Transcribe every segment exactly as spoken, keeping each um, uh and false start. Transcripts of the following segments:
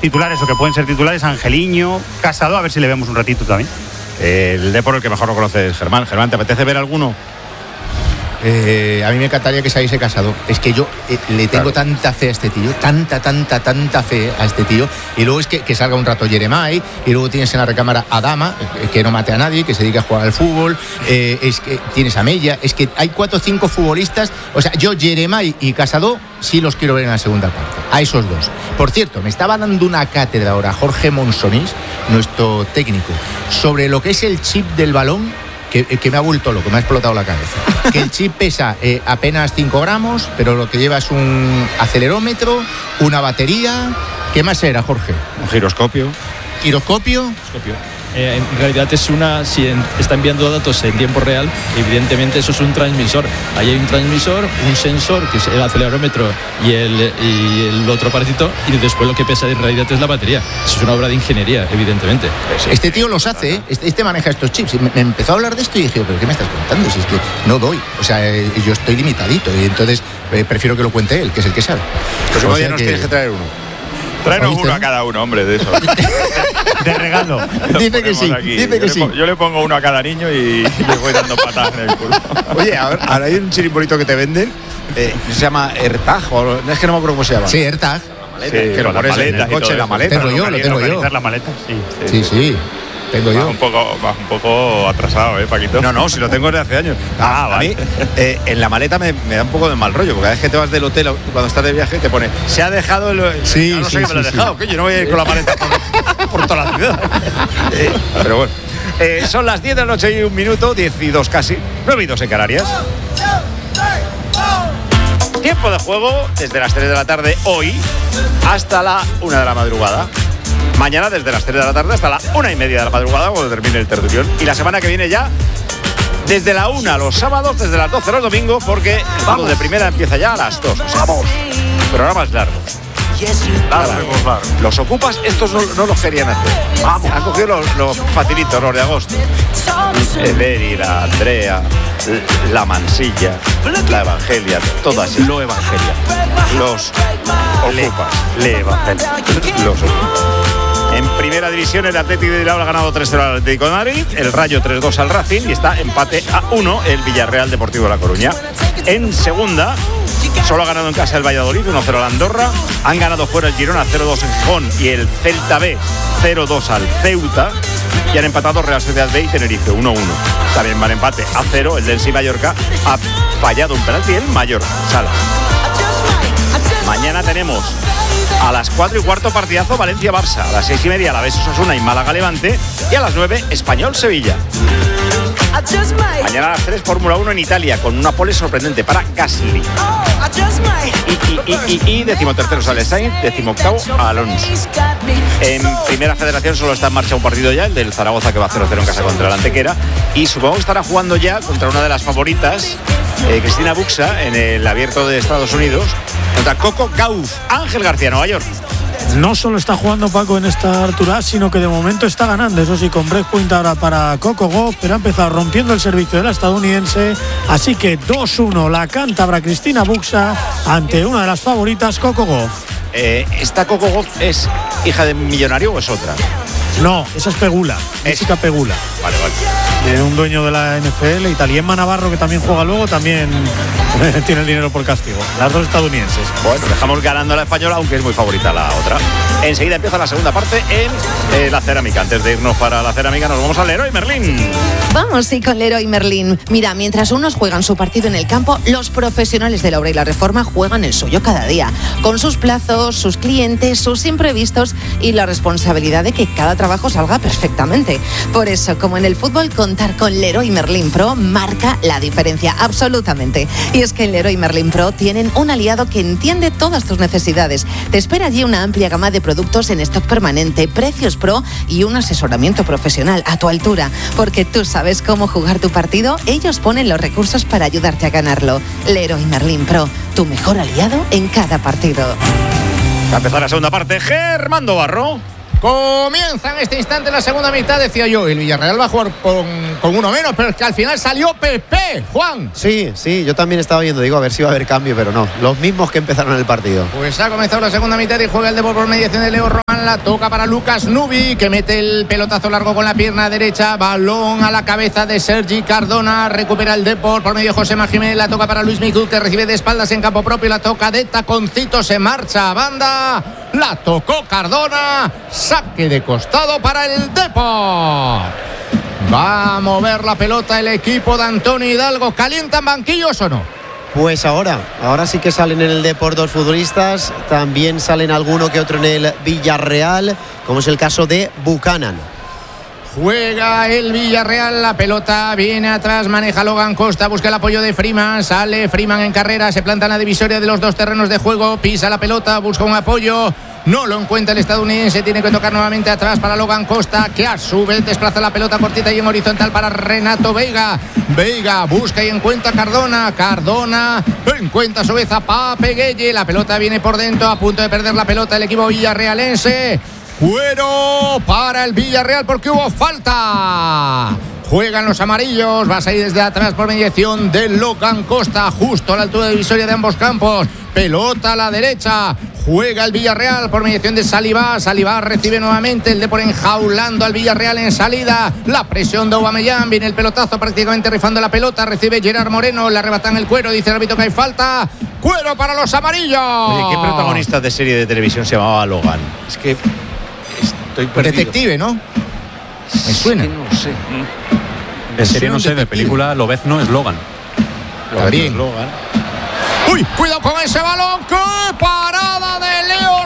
titulares o que pueden ser titulares, Angeliño, Casado, a ver si le vemos un ratito también. Eh, el Depor, el que mejor lo conoce es Germán. Germán, ¿te apetece ver alguno? Eh, a mí me encantaría que saliese Casado. Es que yo eh, le tengo claro. tanta fe a este tío, tanta, tanta, tanta fe a este tío. Y luego es que, que salga un rato Jeremai, y luego tienes en la recámara a Dama, eh, que no mate a nadie, que se dedica a jugar al fútbol. Eh, es que tienes a Mella, es que hay cuatro o cinco futbolistas. O sea, yo Jeremai y Casado sí los quiero ver en la segunda parte, a esos dos. Por cierto, me estaba dando una cátedra ahora Jorge Monsonís, nuestro técnico, sobre lo que es el chip del balón. Que, que me ha vuelto loco, me ha explotado la cabeza. Que el chip pesa eh, apenas cinco gramos, pero lo que lleva es un acelerómetro, una batería. ¿Qué más era, Jorge? Un giroscopio. ¿Giroscopio? Giroscopio. Eh, en realidad es una, si en, está enviando datos en tiempo real, evidentemente eso es un transmisor. Ahí hay un transmisor, un sensor, que es el acelerómetro y el, y el otro aparatito, y después lo que pesa en realidad es la batería. Eso es una obra de ingeniería, evidentemente. Este tío los hace, ¿eh? este, este maneja estos chips. Me, me empezó a hablar de esto y dije, ¿pero qué me estás contando? Si es que no doy, o sea, eh, yo estoy limitadito, y entonces eh, prefiero que lo cuente él, que es el que sabe. Pues o sea nos que... tienes que traer uno. Traernos uno a cada uno, hombre, de eso. De regalo. Dice que sí, aquí. dice que yo sí. Le, yo le pongo uno a cada niño y le voy dando patadas en el culo. Oye, a ver, ahora hay un chirimbolito que te venden, eh, se llama AirTag, o es que no me acuerdo cómo se llama. Sí, AirTag. Sí, que lo pones en el coche, la maleta. Tengo yo, lo tengo yo. La maleta, sí. Sí, sí. sí. Tengo vas yo. Un poco, vas un poco atrasado, ¿eh, Paquito? No, no, si lo tengo desde hace años. Ah, a vale. mí, eh, en la maleta me, me da un poco de mal rollo, porque cada vez que te vas del hotel, cuando estás de viaje, te pone, se ha dejado el... Sí, no, no sí, sé sí, que me lo he sí. dejado, que yo no voy a ir con la maleta por, por toda la ciudad. Eh, pero bueno. Eh, son las diez de la noche y un minuto, diez y dos casi, nueve y dos en Canarias. Tiempo de juego desde las tres de la tarde hoy hasta la una de la madrugada. Mañana desde las tres de la tarde hasta la una y media de la madrugada, cuando termine el tertulión. Y la semana que viene ya desde la una los sábados, desde las doce los domingos, porque el fútbol de primera empieza ya a las dos. O sea, vamos, programas largos. Largos, largos. Los ocupas, estos no, no los querían hacer. Vamos, han cogido los, los facilitos, los de agosto. El Eri, la Andrea, la Mansilla, la Evangelia, todas, lo Evangelia. Los ocupas, le Evangelia. Los ocupas. En primera división, el Atlético de Bilbao ha ganado tres cero al Atlético de Madrid, el Rayo tres dos al Racing y está empate a uno el Villarreal Deportivo de La Coruña. En segunda, solo ha ganado en casa el Valladolid, uno cero al Andorra. Han ganado fuera el Girona cero dos en Gijón y el Celta B cero dos al Ceuta. Y han empatado Real Sociedad B y Tenerife uno uno. También van empate a cero. El Densi Mallorca ha fallado un penalti el Mallorca. Sala. Mañana tenemos a las cuatro y cuarto partidazo Valencia-Barça. A las seis y media Alavés Osasuna y Málaga-Levante. Y a las nueve Español-Sevilla. Mañana a las tres Fórmula uno en Italia con una pole sorprendente para Gasly. Y, y, y, y, y decimotercero sale Sainz, decimoctavo Alonso. En primera federación solo está en marcha un partido ya, el del Zaragoza, que va cero cero en casa contra el Antequera. Y supongo que estará jugando ya contra una de las favoritas, eh, Cristina Buxa, en el Abierto de Estados Unidos, contra Coco Gauff. Ángel García, Nueva York. No solo está jugando Paco en esta altura, sino que de momento está ganando. Eso sí, con breakpoint ahora para Coco Gauff, pero ha empezado rompiendo el servicio de la estadounidense. Así que dos uno la cántabra Cristina Buxa ante una de las favoritas, Coco Gauff. Eh, ¿Esta Coco Gauff es hija de millonario o es otra? No, esa es Pegula, Jessica Pegula. Vale, vale. De un dueño de la N F L, Italiema Navarro, que también juega luego, también tiene el dinero por castigo. Las dos estadounidenses. Bueno, dejamos ganando a la española, aunque es muy favorita la otra. Enseguida empieza la segunda parte en eh, la cerámica. Antes de irnos para la cerámica, nos vamos al Leroy Merlin. Vamos, sí, con Leroy Merlin. Mira, mientras unos juegan su partido en el campo, los profesionales de la obra y la reforma juegan el suyo cada día. Con sus plazos, sus clientes, sus imprevistos y la responsabilidad de que cada trabajo salga perfectamente. Por eso, como en el fútbol, contar con Leroy Merlin Pro marca la diferencia, absolutamente. Y es que en Leroy Merlin Pro tienen un aliado que entiende todas tus necesidades. Te espera allí una amplia gama de productos en stock permanente, precios pro y un asesoramiento profesional a tu altura. Porque tú sabes cómo jugar tu partido, ellos ponen los recursos para ayudarte a ganarlo. Leroy Merlin Pro, tu mejor aliado en cada partido. Va a empezar la segunda parte, Germando Barro. Comienza en este instante la segunda mitad, decía yo. El Villarreal va a jugar con, con uno menos, pero es que al final salió Pepe, Juan. Sí, sí, yo también estaba viendo, digo, a ver si va a haber cambio, pero no. Los mismos que empezaron el partido. Pues ha comenzado la segunda mitad y juega el Depor por mediación de Leo Román. La toca para Lucas Nubi, que mete el pelotazo largo con la pierna derecha. Balón a la cabeza de Sergi Cardona. Recupera el Depor por medio de Josema Jiménez. La toca para Luis Miguel, que recibe de espaldas en campo propio. La toca de taconcito. Se marcha a banda. La tocó Cardona. Saque de costado para el Depor. Va a mover la pelota el equipo de Antonio Hidalgo. ¿Calientan banquillos o no? Pues ahora, ahora sí que salen en el Depor dos futbolistas, también salen alguno que otro en el Villarreal, como es el caso de Buchanan. Juega el Villarreal, la pelota viene atrás, maneja Logan Costa, busca el apoyo de Freeman, sale Freeman en carrera, se planta en la divisoria de los dos terrenos de juego, pisa la pelota, busca un apoyo, no lo encuentra el estadounidense, tiene que tocar nuevamente atrás para Logan Costa, que a su vez desplaza la pelota cortita y en horizontal para Renato Veiga. Veiga busca y encuentra a Cardona, Cardona encuentra a su vez a Pape Gueye, la pelota viene por dentro, a punto de perder la pelota el equipo villarrealense. Cuero para el Villarreal porque hubo falta. Juegan los amarillos, va a salir desde atrás por mediación de Logan Costa, justo a la altura de divisoria de ambos campos. Pelota a la derecha, juega el Villarreal por mediación de Saliba. Saliba recibe nuevamente, el Depor enjaulando al Villarreal en salida. La presión de Aubameyang, viene el pelotazo prácticamente rifando la pelota. Recibe Gerard Moreno, le arrebatan el Cuero, dice el árbitro que hay falta. Cuero para los amarillos. Oye, ¿qué protagonista de serie de televisión se llamaba Logan? Es que estoy perdido. Detective, ¿no? Me suena. Sí, no sé. De serie no sé, de película Lobezno es Logan. También. Logan. ¡Uy! ¡Cuidado con ese balón! ¡Qué parada de Leo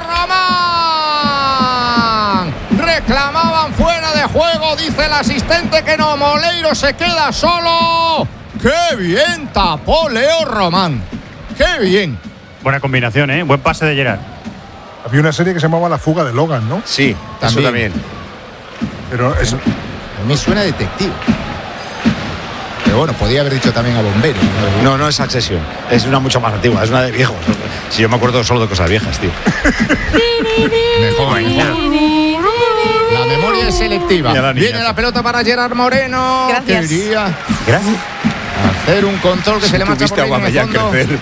Román! Reclamaban fuera de juego, dice el asistente que no. Moleiro se queda solo. ¡Qué bien tapó Leo Román! ¡Qué bien! Buena combinación, ¿eh? Buen pase de Gerard. Había una serie que se llamaba La fuga de Logan, ¿no? Sí, también. eso también. Pero es, Me suena detective. Pero bueno, podía haber dicho también a bombero. No, no es Succession. Es una mucho más antigua, es una de viejos. Si yo me acuerdo solo de cosas viejas, tío. Mejor, mejor. La memoria es selectiva. La Viene la pelota para Gerard Moreno. Gracias. Quería Gracias. hacer un control que Si se le marcha por tuviste a línea de Aubameyang fondo. crecer.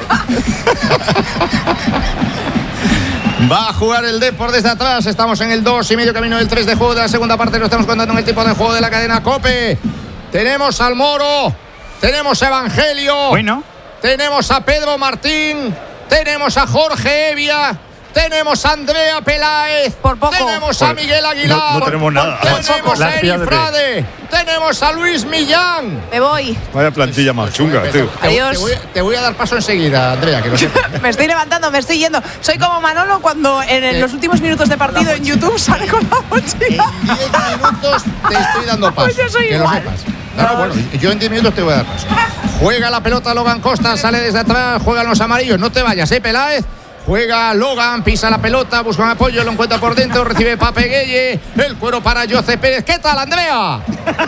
Va a jugar el Depor desde atrás. Estamos en el dos y medio camino del tres de juego de la segunda parte. Lo estamos contando en el tipo de juego de la cadena COPE. Tenemos al Moro. Tenemos a Evangelio. Bueno. Tenemos a Pedro Martín. Tenemos a Jorge Evia. Tenemos a Andrea Peláez. Por poco. Tenemos a Miguel Aguilar. No, no tenemos nada. Tenemos Las a pillas Eri de Frade. Tenemos a Luis Millán. Me voy. Vaya plantilla más chunga, tío. Te, Adiós. te voy, te voy a dar paso enseguida, Andrea, que lo sepas. Me estoy levantando, me estoy yendo. Soy como Manolo cuando en el- ¿Qué? los últimos minutos de partido en YouTube sale con la mochila. En diez minutos te estoy dando paso. Pues yo soy que igual. lo sepas. No, no, bueno, yo en diez minutos te voy a dar paso. Juega la pelota Logan Costa, sale desde atrás, juegan los amarillos. No te vayas, ¿eh, Peláez? Juega Logan, pisa la pelota, busca un apoyo, lo encuentra por dentro, recibe Pape Gueye. El cuero para José Pérez. ¿Qué tal, Andrea?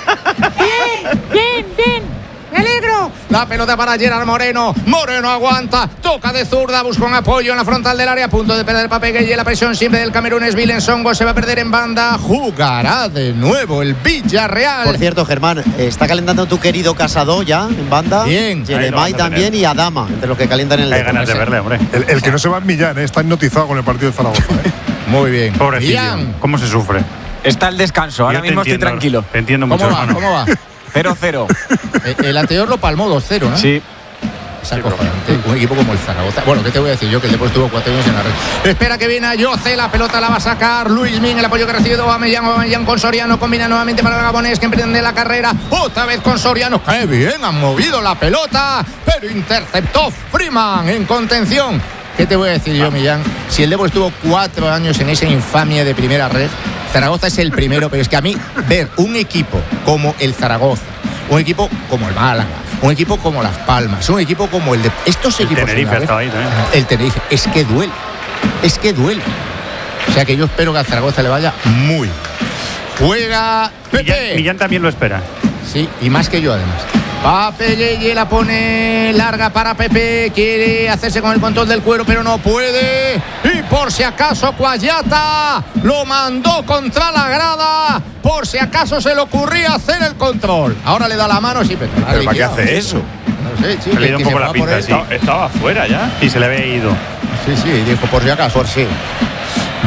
Bien, bien, bien. Me alegro. La pelota para Gerard Moreno. Moreno aguanta. Toca de zurda. Busca un apoyo en la frontal del área. A punto de perder Pape Gueye. La presión siempre del Camerún es Vilen Songo. Se va a perder en banda. Jugará de nuevo el Villarreal. Por cierto, Germán, está calentando tu querido Casado ya en banda. Bien. Ahí lo Jeremai van a también tener. y Adama, entre los que calientan en el Hay Depor. ganas de verle, hombre. el, el que no se va en Millán, ¿eh? Está hipnotizado con el partido de Zaragoza. ¿eh? Muy bien. Pobrecillo. Ian. ¿Cómo se sufre? Está el descanso, ahora Yo te mismo estoy entiendo, tranquilo. Te entiendo ¿Cómo mucho, va? hermano. ¿Cómo va? cero cero. Eh, El anterior lo palmó dos cero, ¿no? Sí. Es acojonante. Un equipo como el Zaragoza. Bueno, ¿qué te voy a decir yo? Que el Depor estuvo cuatro años en la red. Espera que viene a Yoce. La pelota la va a sacar Luis Min. El apoyo que recibe Aubameyang. Aubameyang con Soriano. Combina nuevamente para el Gabonés que emprende la carrera. Otra vez con Soriano. ¡Qué bien! Han movido la pelota. Pero interceptó Freeman en contención. ¿Qué te voy a decir yo, Millán? Si el Depor estuvo cuatro años en esa infamia de primera red, Zaragoza es el primero. Pero es que a mí ver un equipo como el Zaragoza, un equipo como el Málaga, un equipo como Las Palmas, un equipo como el de estos El equipos en la Tenerife red, estaba ahí también. el Tenerife, es que duele, es que duele. O sea que yo espero que a Zaragoza le vaya muy. Juega Millán, Pepe. Millán también lo espera. Sí, y más que yo además. Pape Gueye la pone larga para Pepe. Quiere hacerse con el control del cuero, pero no puede. Y por si acaso Cuayata lo mandó contra la grada. Por si acaso se le ocurría hacer el control. Ahora le da la mano, sí, pero. ¿Pero para qué hace eso? No sé, sí, Se le ha ido que un se poco la va por pinta, él. sí. Estaba, estaba fuera ya. Y se le había ido. Sí, sí, dijo por si acaso. Por sí.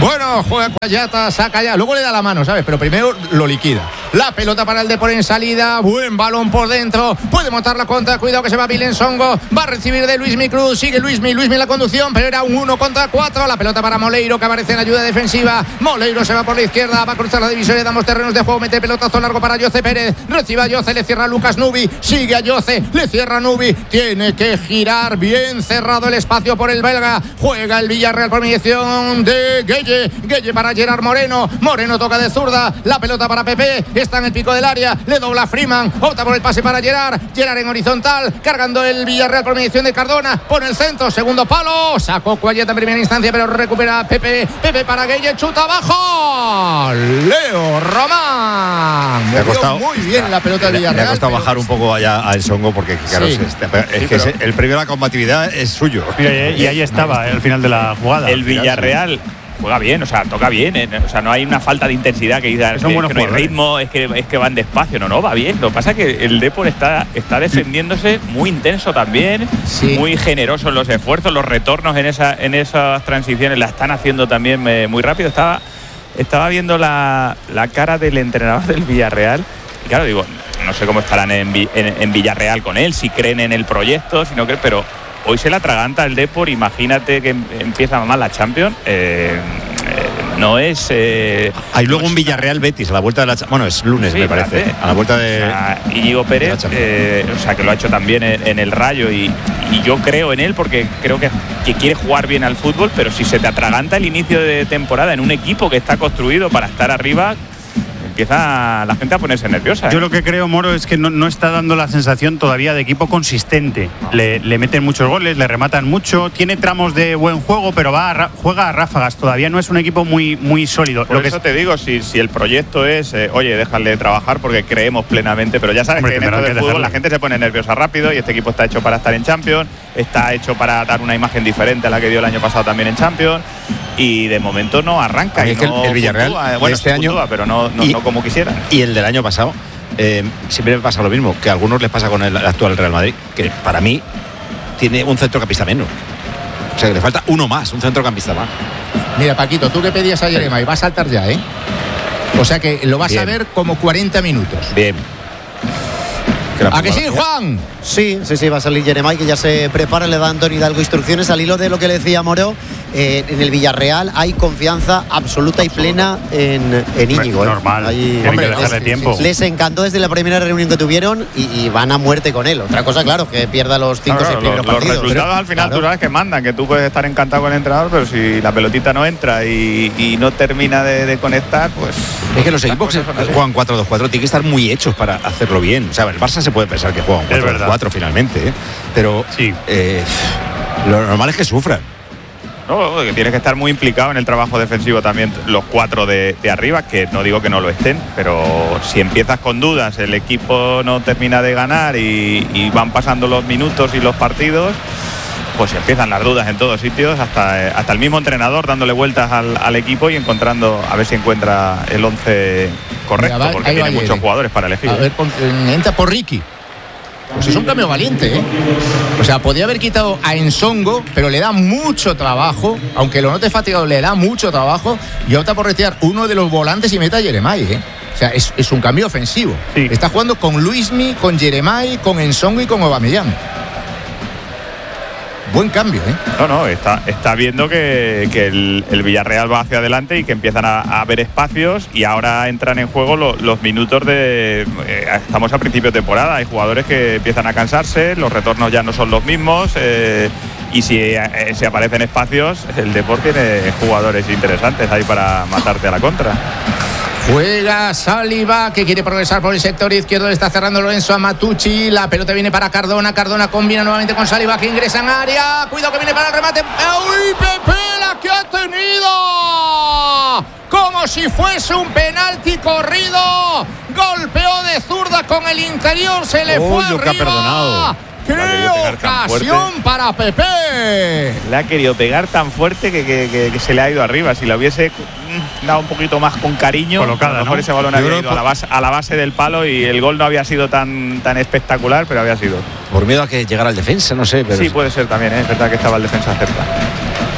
Bueno, juega Cuayata, saca ya. Luego le da la mano, ¿sabes? Pero primero lo liquida. La pelota para el Depor en salida. Buen balón por dentro. Puede montar la contra. Cuidado que se va Vilen Songo. Va a recibir de Luismi Cruz. Sigue Luismi. Luismi en la conducción. Pero era un uno contra cuatro. La pelota para Moleiro, que aparece en ayuda defensiva. Moleiro se va por la izquierda. Va a cruzar la divisoria. Damos terrenos de juego. Mete pelotazo largo para Yoce Pérez. Recibe a Yoce. Le cierra Lucas Nubi. Sigue a Yoce. Le cierra Nubi. Tiene que girar. Bien cerrado el espacio por el belga. Juega el Villarreal por mediación de Gueye. Gueye para Gerard Moreno. Moreno toca de zurda. La pelota para Pepe. Está en el pico del área. Le dobla Freeman. Opta por el pase para Gerard. Gerard en horizontal. Cargando el Villarreal por mediación de Cardona. Pone el centro. Segundo palo. Sacó Cuayeta en primera instancia, pero recupera Pepe. Pepe para Gueye. Chuta abajo. Leo Román. Me ha costado muy bien la pelota del Villarreal. Me ha costado bajar un poco allá a El Songo porque claro, Sí. es, es Sí, que pero- es- el premio a la combatividad es suyo. Mira, y, y ahí estaba, eh, al final de la jugada. El Villarreal juega bien, o sea, toca bien, eh, o sea, no hay una falta de intensidad que diga Son que, buenos que no hay jugadores. ritmo, es que, es que van despacio, no, no, va bien. Lo que pasa es que el Depor está, está defendiéndose muy intenso también, Sí. muy generoso en los esfuerzos, los retornos en, esa, en esas transiciones la están haciendo también eh, muy rápido. Estaba, estaba viendo la, la cara del entrenador del Villarreal y claro, digo, no sé cómo estarán en, Vi- en, en Villarreal con él, si creen en el proyecto, si no creen, pero hoy se la atraganta el Depor. Imagínate que em- empieza mal la Champions. Eh, eh, no es. Eh, Hay luego un Villarreal Betis a la vuelta de la cha- bueno, es lunes Sí, me parece. fíjate. A la vuelta de o sea, Íñigo Pérez, eh, o sea, que lo ha hecho también en, en el Rayo y, y yo creo en él porque creo que, que quiere jugar bien al fútbol, pero si se te atraganta el inicio de temporada en un equipo que está construido para estar arriba, empieza la gente a ponerse nerviosa. ¿eh? Yo lo que creo, Moro, es que no, no está dando la sensación todavía de equipo consistente. Le, le meten muchos goles, le rematan mucho, tiene tramos de buen juego, pero va a ra- juega a ráfagas. Todavía no es un equipo muy, muy sólido. Por Lo que eso es- te digo, si, si el proyecto es, eh, oye, déjale trabajar porque creemos plenamente, pero ya sabes Hombre, que en tendrán esto que del fútbol dejarle. la gente se pone nerviosa rápido y este equipo está hecho para estar en Champions, está hecho para dar una imagen diferente a la que dio el año pasado también en Champions y de momento no arranca. A mí Y es que no el- el Villarreal puntúa, eh, de bueno, este sí año- puntúa, pero no, no, y- no como quisiera. y el del año pasado eh, siempre me pasa lo mismo, que a algunos les pasa con el actual Real Madrid, que para mí tiene un centrocampista menos. O sea, que le falta uno más, un centrocampista más. Mira, Paquito, tú que pedías ayer, Emma, y va a saltar ya, ¿eh? O sea que lo vas Bien. a ver como cuarenta minutos. Bien. Que la ¿A que ponga- sí, Juan? Sí, sí, sí, va a salir Jeremai, que ya se prepara, le da a Antonio Hidalgo instrucciones al hilo de lo que le decía Moro. Eh, en el Villarreal hay confianza absoluta y plena en, en Íñigo. ¿eh? Normal. Ahí- Tienen hombre, que dejarle les- tiempo. Les encantó desde la primera reunión que tuvieron y, y van a muerte con él. Otra cosa, claro, que pierda los cinco o Claro, seis primeros los, los partidos. resultados Pero- al final claro. tú sabes que mandan, que tú puedes estar encantado con el entrenador, pero si la pelotita no entra y, y no termina de, de conectar, pues. Es que los las equipos cosas que son así. juegan cuatro dos cuatro tienen que estar muy hechos para hacerlo bien. O sea, el Barça se puede pensar que juega un cuatro dos verdad. cuatro finalmente, ¿eh? Pero Sí. eh, lo normal es que sufran. No, que tienes que estar muy implicado en el trabajo defensivo también, los cuatro de, de arriba, que no digo que no lo estén, pero si empiezas con dudas, el equipo no termina de ganar y, y van pasando los minutos y los partidos, pues empiezan las dudas en todos sitios, hasta, eh, hasta el mismo entrenador dándole vueltas al, al equipo y encontrando, a ver si encuentra el once correcto, Mira, va- porque ahí va tiene muchos Yere. jugadores para elegir. A ver, pon- eh, entra por Ricky. Pues es un cambio valiente, ¿eh? O sea, podía haber quitado a Ensongo, pero le da mucho trabajo, aunque lo note fatigado, le da mucho trabajo, y opta por retirar uno de los volantes y meta a Jeremai, ¿eh? O sea, es, es un cambio ofensivo. Sí. Está jugando con Luismi, con Jeremai, con Ensongo y con Aubameyang. Buen cambio, ¿eh? No, no, está, está viendo que, que el, el Villarreal va hacia adelante y que empiezan a, a haber espacios y ahora entran en juego lo- los minutos de... eh, estamos a principio de temporada, hay jugadores que empiezan a cansarse, los retornos ya no son los mismos eh, y si eh, se aparecen espacios, el deporte tiene jugadores interesantes ahí para matarte a la contra. Juega Saliba, que quiere progresar por el sector izquierdo. Le está cerrando Lorenzo a Matucci. La pelota viene para Cardona. Cardona combina nuevamente con Saliba, que ingresa en área. Cuidado que viene para el remate. ¡Uy, Pepe, la que ha tenido! Como si fuese un penalti corrido. Golpeó de zurda con el interior. Se le Uy, fue lo que ha arriba. perdonado. ¡Qué La quería pegar tan fuerte. ocasión para Pepe! Le ha querido pegar tan fuerte que, que- que- que se le ha ido arriba. Si lo hubiese mm, dado un poquito más con cariño, Colocada, a lo mejor ¿no? ese balón Yo había creo ido que a la, base, a la base del palo y el gol no había sido tan, tan espectacular, pero había sido. Por miedo a que llegara el defensa, no sé. Pero Sí, puede ser también, ¿eh? Es verdad que estaba el defensa cerca.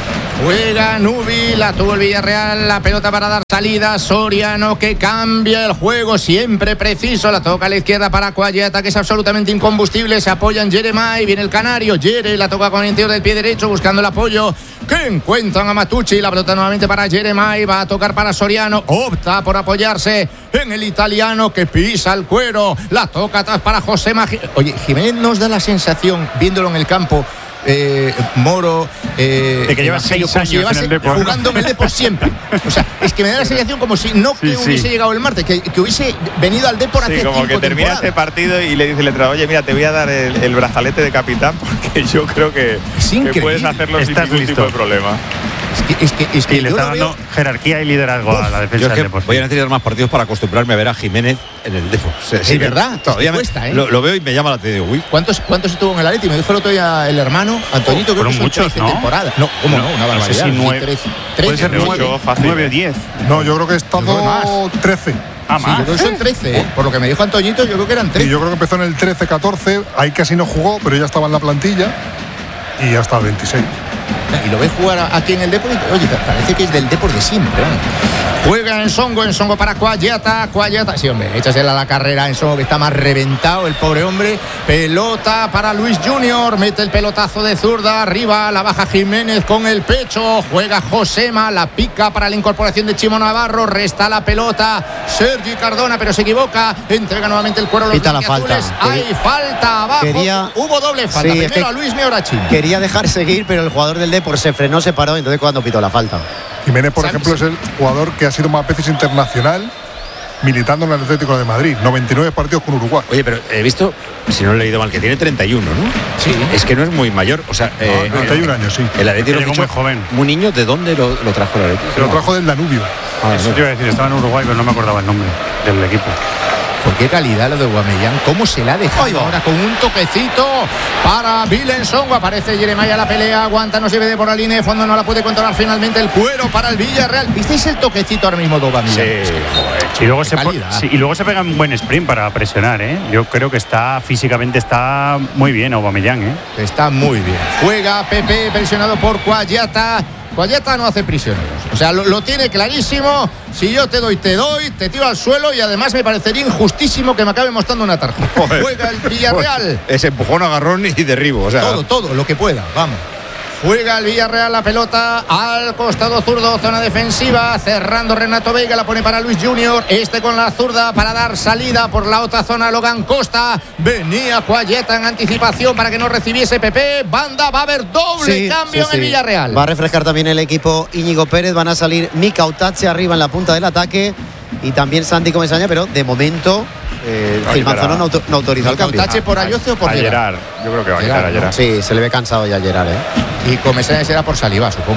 Juega Nubi, la tuvo el Villarreal, la pelota para dar salida. Soriano que cambia el juego, siempre preciso. La toca a la izquierda para Cuayeta, que es absolutamente incombustible. Se apoya en Jeremai, viene el canario. Jere la toca con el interior del pie derecho, buscando el apoyo. Que encuentran a Matucci. La pelota nuevamente para Jeremai, va a tocar para Soriano. Opta por apoyarse en el italiano que pisa el cuero. La toca atrás para José Magi. Oye, Jiménez nos da la sensación, viéndolo en el campo. Eh, Moro, eh, de que lleva seis años en el Depor, jugando en el Depor siempre. O sea, es que me da la sensación como si no que sí, hubiese sí. llegado el martes, que, que hubiese venido al Depor sí, hace como que termina temporadas. este partido y le dice el entrenador, oye, mira, te voy a dar el, el brazalete de capitán porque yo creo que, que puedes hacerlo sin ningún listo. tipo de problema. Es que, es que, es que y le está dando veo... jerarquía y liderazgo Uf, a la defensa del Depor. Voy a necesitar más partidos para acostumbrarme a ver a Jiménez en el Depor. O sea, es sí, verdad, todavía me cuesta, ¿eh? Lo, lo veo y me llama la atención. Uy. ¿Cuántos, ¿Cuántos estuvo en el Atleti? Me dijo el otro día el hermano, Antonito, oh, creo que son muchos, trece ¿no? temporadas. No, ¿cómo no? no? Una barbaridad. No sé si nueve, trece, puede ser nueve, nueve o diez. No, yo creo que he estado trece. Ah, sí, yo creo que son trece, ¿eh? Por lo que me dijo Antoñito, yo creo que eran trece. Y yo creo que empezó en el trece catorce, ahí casi no jugó, pero ya estaba en la plantilla y hasta el veintiséis. Y lo ves jugar aquí en el Depor, oye, parece que es del Depor de siempre, ¿eh? Juega en Songo, en Songo para Cuayeta, Cuayeta, sí, hombre, échasela a la carrera en Songo, que está más reventado el pobre hombre. Pelota para Luis Junior, mete el pelotazo de zurda, arriba, la baja Jiménez con el pecho, juega Josema, la pica para la incorporación de Chimo Navarro, resta la pelota Sergi Cardona, pero se equivoca, entrega nuevamente el cuero a los Pita la falta. Hay falta abajo, quería... hubo doble falta, sí, primero es que a Luis Meorachi. Quería dejar seguir, pero el jugador del Depor se frenó, se paró, entonces cuando pitó la falta. Jiménez, por ejemplo, es el jugador que ha sido más veces internacional militando en el Atlético de Madrid. noventa y nueve partidos con Uruguay. Oye, pero he visto, si no he leído mal, que tiene treinta y uno, ¿no? Sí. Es que no es muy mayor. O sea, no, eh, treinta y un años, sí. El Atlético llegó muy joven. Muy niño, ¿de dónde lo, lo trajo el Atlético? Se lo trajo del Danubio. Ah, eso no. Te iba a decir, estaba en Uruguay, pero no me acordaba el nombre del equipo. ¿Por qué calidad lo de Aubameyang? ¿Cómo se la ha dejado Oiga. ahora con un toquecito para Vilensongo? Aparece Jeremai a la pelea, aguanta, no se ve de por la línea de fondo, no la puede controlar finalmente el cuero para el Villarreal. ¿Visteis el toquecito ahora mismo de Aubameyang? Sí, joder, y, luego se sí, y luego se pega un buen sprint para presionar, ¿eh? Yo creo que está físicamente está muy bien Aubameyang, ¿eh? Está muy bien. Juega Pepe, presionado por Cuayata. Cuayeta no hace prisioneros, o sea, lo, lo tiene clarísimo. Si yo te doy, te doy, te tiro al suelo y además me parecería injustísimo que me acabe mostrando una tarjeta. Joder. Juega el Villarreal. Ese empujón, agarrón y derribo, o sea. Todo, todo, lo que pueda, vamos. Juega el Villarreal la pelota al costado zurdo, zona defensiva, cerrando Renato Veiga, la pone para Luis Junior, este con la zurda para dar salida por la otra zona Logan Costa, venía Cuayeta en anticipación para que no recibiese Pepe, banda, va a haber doble sí, cambio sí, en el sí. Villarreal. Va a refrescar también el equipo Íñigo Pérez, van a salir Mika Utache arriba en la punta del ataque y también Santi Comesaña, pero de momento eh, Gil Manzano no, no autorizó el cambio. ¿Utache por Ayoce o por a Gerard? Yo creo que va a quitar a Gerard. Sí, se le ve cansado ya a Gerard, ¿eh? Y Comesaña será por Saliba, supongo.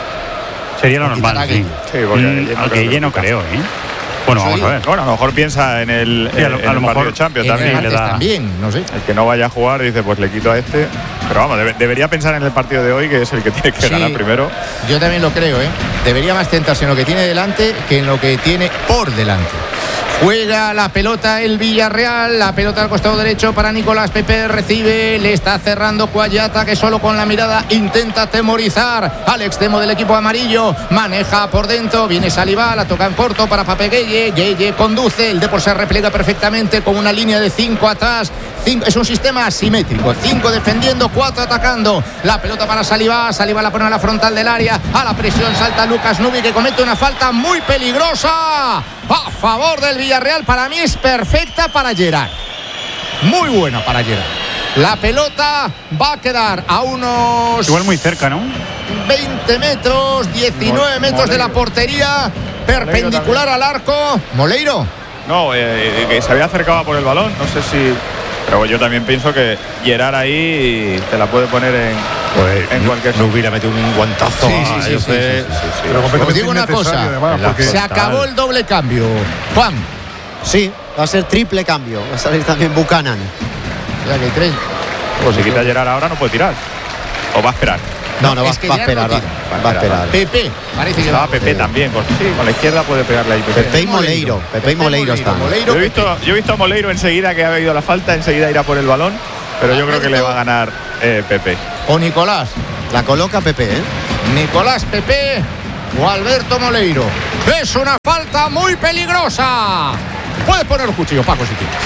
Sería lo normal, sí. Sí, porque mm, aunque ella no creo, ¿eh? Bueno, vamos a ver. Bueno, a lo mejor piensa en el, sí, a lo, en a lo el mejor partido Champions también. Le da... también, no sé. El que no vaya a jugar dice, pues le quito a este. Pero vamos, debe, debería pensar en el partido de hoy, que es el que tiene que sí, ganar primero. Yo también lo creo, ¿eh? Debería más centrarse en lo que tiene delante que en lo que tiene por delante. Juega la pelota el Villarreal, la pelota al costado derecho para Nicolás Pepe, recibe, le está cerrando Cuayata, que solo con la mirada intenta atemorizar al extremo del equipo amarillo, maneja por dentro, viene Saliba, la toca en corto para Pape Gueye, Gueye conduce, el Depor se replega perfectamente con una línea de cinco atrás, cinco, es un sistema asimétrico, cinco defendiendo, cuatro atacando, la pelota para Saliba, Saliba la pone a la frontal del área, a la presión salta Lucas Nubi, que comete una falta muy peligrosa a favor del Villarreal. Para mí es perfecta para Gerard, muy buena para Gerard. La pelota va a quedar a unos igual muy cerca, ¿no? veinte metros, diecinueve metros Moleiro de la portería, perpendicular al arco. ¿Moleiro? No, eh, que se había acercado por el balón, no sé si... Pero yo también pienso que Gerard ahí te la puede poner en, pues, en cualquier... No hubiera metido un guantazo. Sí, sí, sí, sí, sí, sí, sí, sí. Pero os digo una cosa, además, porque... se acabó el doble cambio. Juan. Sí, va a ser triple cambio. Va a salir también Buchanan. O sea que hay tres. Pues si quita Gerard ahora no puede tirar. O va a esperar. No, no, va, va, a esperar, no va, va a esperar. Pepe, parece que va. Pepe también, con, sí, con la izquierda puede pegarle ahí. Pepe, Pepe y Moleiro. Pepe, Pepe y Moleiro, Moleiro están. Moleiro, yo, he visto, yo he visto a Moleiro enseguida que ha habido la falta, enseguida irá por el balón, pero yo creo que le va a ganar eh, Pepe. O Nicolás. La coloca Pepe, ¿eh? Nicolás Pepe o Alberto Moleiro. Es una falta muy peligrosa. Puedes poner los cuchillos, Paco, si quieres.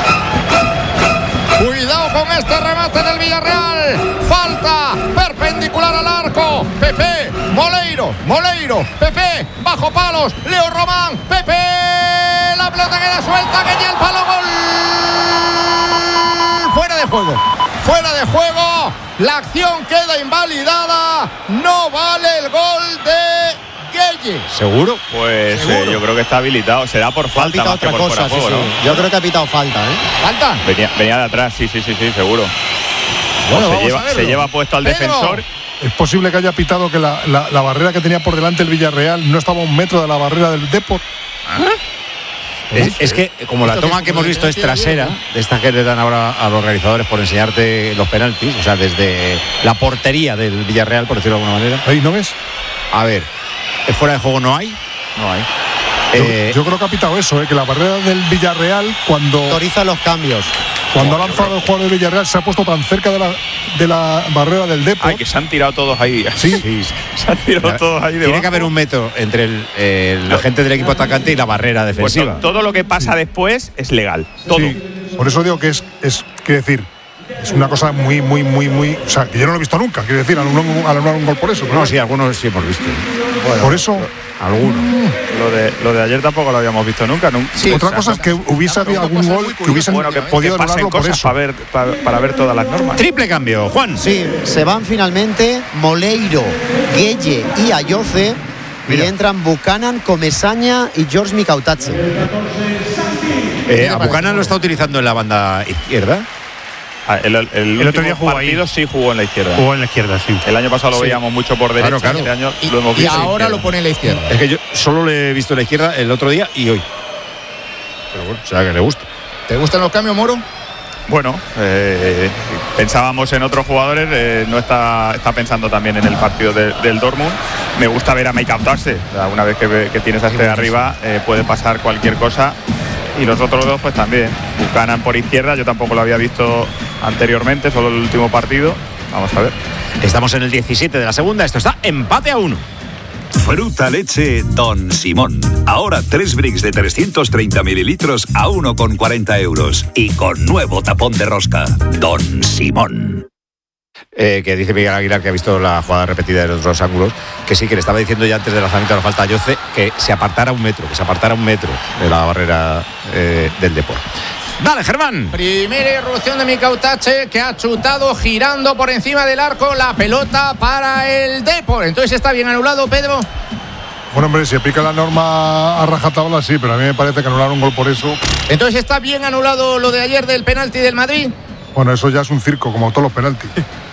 Cuidado con este remate del Villarreal. Falta perpendicular al arco. Pepe, Moleiro, Moleiro, Pepe, bajo palos. Leo Román, Pepe. La pelota queda suelta, que ya el palo, gol. Fuera de juego. Fuera de juego. La acción queda invalidada. No vale el gol de Gueye. ¿Seguro? Pues ¿Seguro? Eh, yo creo que está habilitado. Será por falta más otra que por cosa, fuera de juego, sí, ¿no? sí. Yo creo que ha pitado falta, ¿eh? ¿Falta? Venía, venía de atrás, sí, sí, sí, sí, seguro. Bueno, se, lleva, se lleva puesto al Pedro. defensor. Es posible que haya pitado que la, la, la barrera que tenía por delante el Villarreal no estaba a un metro de la barrera del Depor. ¿Ah? Es, es que como la toma que hemos visto es trasera, de estas que le dan ahora a los realizadores por enseñarte los penaltis, o sea, desde la portería del Villarreal, por decirlo de alguna manera. Ahí, ¿no ves? A ver, fuera de juego no hay. No hay. Eh, yo, yo creo que ha pitado eso, ¿eh? Que la barrera del Villarreal, cuando, Autoriza los cambios. cuando ha lanzado el jugador del Villarreal, se ha puesto tan cerca de la, de la barrera del Depor. Ay, que se han tirado todos ahí. Sí, sí. Se han tirado Ya, todos ahí debajo. Tiene que haber un metro entre el, el la gente del equipo atacante y la barrera Pues defensiva. to- todo lo que pasa Sí. después es legal. Todo. Sí. Por eso digo que es, es quiero decir, es una cosa muy, muy, muy, muy. O sea, que yo no lo he visto nunca, quiero decir, anular un, anular un gol por eso. Pero No, sí, algunos sí hemos visto. por eso. Algunos. Lo de, lo de ayer tampoco lo habíamos visto nunca. nunca. Sí, otra cosa es que hubiese habido algún gol que hubiesen Bueno, que, podido que pasen anularlo por cosas eso. para ver, para, para ver todas las normas. Triple cambio, Juan. Sí, se van finalmente Moleiro, Gueye y Ayoce. Y entran Buchanan, Comesaña y George Micautache. Eh, a Buchanan lo está utilizando en la banda izquierda. Ah, El, el, el El otro día último jugó partido ahí. sí jugó en la izquierda. Jugó en la izquierda, sí. El año pasado lo Sí. veíamos mucho por derecha. Claro, claro. Este año Y- lo hemos y visto. ahora lo pone en la izquierda. Es que yo solo le he visto en la izquierda el otro día y hoy. Pero bueno, o sea que le gusta. ¿Te gustan los cambios, Moro? Bueno, eh, pensábamos en otros jugadores, eh, no está, está pensando también en el partido de, del Dortmund. Me gusta ver a Micautache. O sea, una vez que, ve- que tienes a este de arriba, eh, puede pasar cualquier cosa. Y los otros dos, pues también. Buchanan por izquierda, yo tampoco lo había visto anteriormente, solo el último partido. Vamos a ver. Estamos en el diecisiete de la segunda, esto está empate a uno. Fruta leche Don Simón. Ahora tres bricks de trescientos treinta mililitros a uno con cuarenta euros. Y con nuevo tapón de rosca. Don Simón. Eh, que dice Miguel Aguilar, que ha visto la jugada repetida de los dos ángulos, que sí, que le estaba diciendo ya antes del lanzamiento de la falta a Yoce que se apartara un metro, que se apartara un metro de la barrera eh, del Depor. Dale, Germán. Primera irrupción de Micautache, que ha chutado girando por encima del arco la pelota para el Depor. Entonces está bien anulado, Pedro. Bueno, hombre, si aplica la norma a rajatabla, sí, pero a mí me parece que anular un gol por eso. Entonces está bien anulado lo de ayer del penalti del Madrid. Bueno, eso ya es un circo, como todos los penaltis.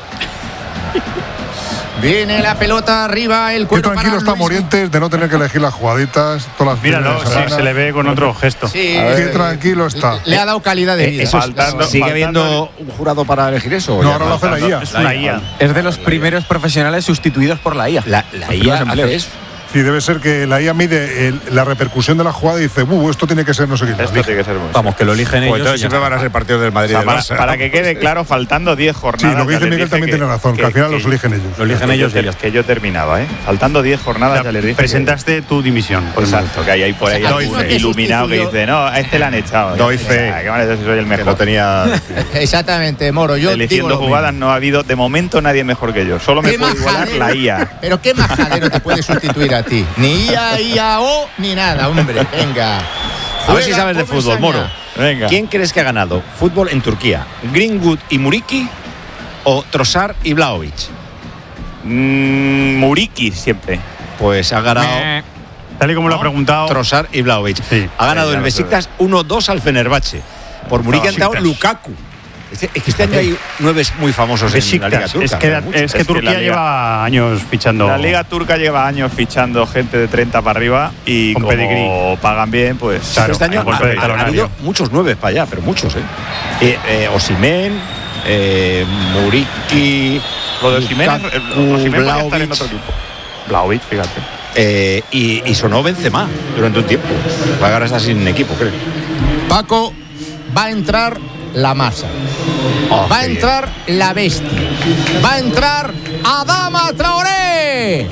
Viene la pelota arriba, el Qué cuero tranquilo para está Luis. Morientes de no tener que elegir las jugaditas, todas las Míralo, fines de sí, semana. se le ve con otro gesto. Sí, Qué tranquilo está. le ha dado calidad de Eh, vida. eso es- Faltando- ¿Sigue faltando- habiendo un jurado para elegir eso? No, ahora lo hace la I A. Es una I A. Es de los primeros profesionales sustituidos por la I A. La, la Los I A primeros hace empleos. eso. Sí, debe ser que la I A mide el- la repercusión de la jugada y dice, uh, esto tiene que ser no sé qué. Esto tiene que ser muy Vamos, que lo eligen Pues ellos. entonces y ya siempre está. van a ser partidos del Madrid O sea, y del para, Barça. para que quede claro, faltando diez jornadas. Sí, lo que ya dice les Miguel dije también tiene razón, que al final los eligen ellos. Lo eligen que ellos yo, y ya está. que yo terminaba, ¿eh? Faltando diez jornadas, Ya ya les dije. presentaste tu dimisión. que- Exacto, que hay ahí por ahí O sea, algún alguno que iluminado que sustituyó- dice, no, a este le han echado. Doy O fe. sea, ¿qué van a decir si soy el Que mejor? no tenía. Exactamente, Moro. Yo Eligiendo digo lo jugadas mismo. no ha habido de momento nadie mejor que yo. Solo me ¿Qué puede igualar majadero? la I A. Pero qué majadero te puede sustituir a ti. Ni I A, I A O, ni nada, hombre. Venga. A ver si sabes de fútbol, Moro. Venga. ¿Quién crees que ha ganado fútbol en Turquía? ¿Greenwood y Muriqui o Trossard y Vlahovic? Mm, Muriqui siempre. Pues ha ganado Tal y como lo ha preguntado. Trossard y Vlahovic. Sí. Ha ganado Ya el lo Besiktas uno dos al Fenerbahce. Por Muriqui ha entrado Besiktas. Lukaku. Este- es que este año hay nueve muy famosos en la Liga Besiktas. Turca. Es que, pero muchos. es que Es que Turquía la liga- lleva años fichando. La Liga Turca lleva años fichando gente de treinta para arriba y Con como pedigrí. pagan bien, pues Claro, este año hay golpe ha, de ha- ha talonario. habido muchos nueve para allá, pero muchos, ¿eh? eh, eh Osimhen, eh, Muriqui, lo de Osimhen, Lukaku, eh, Osimhen podría estar en Vlahovic, otro equipo. Vlahovic, fíjate. eh, y, y sonó Benzema durante un tiempo. Ahora está sin equipo, creo. Paco, va a entrar la masa. Oh, Va a entrar bien. La bestia. Va a entrar Adama Traoré.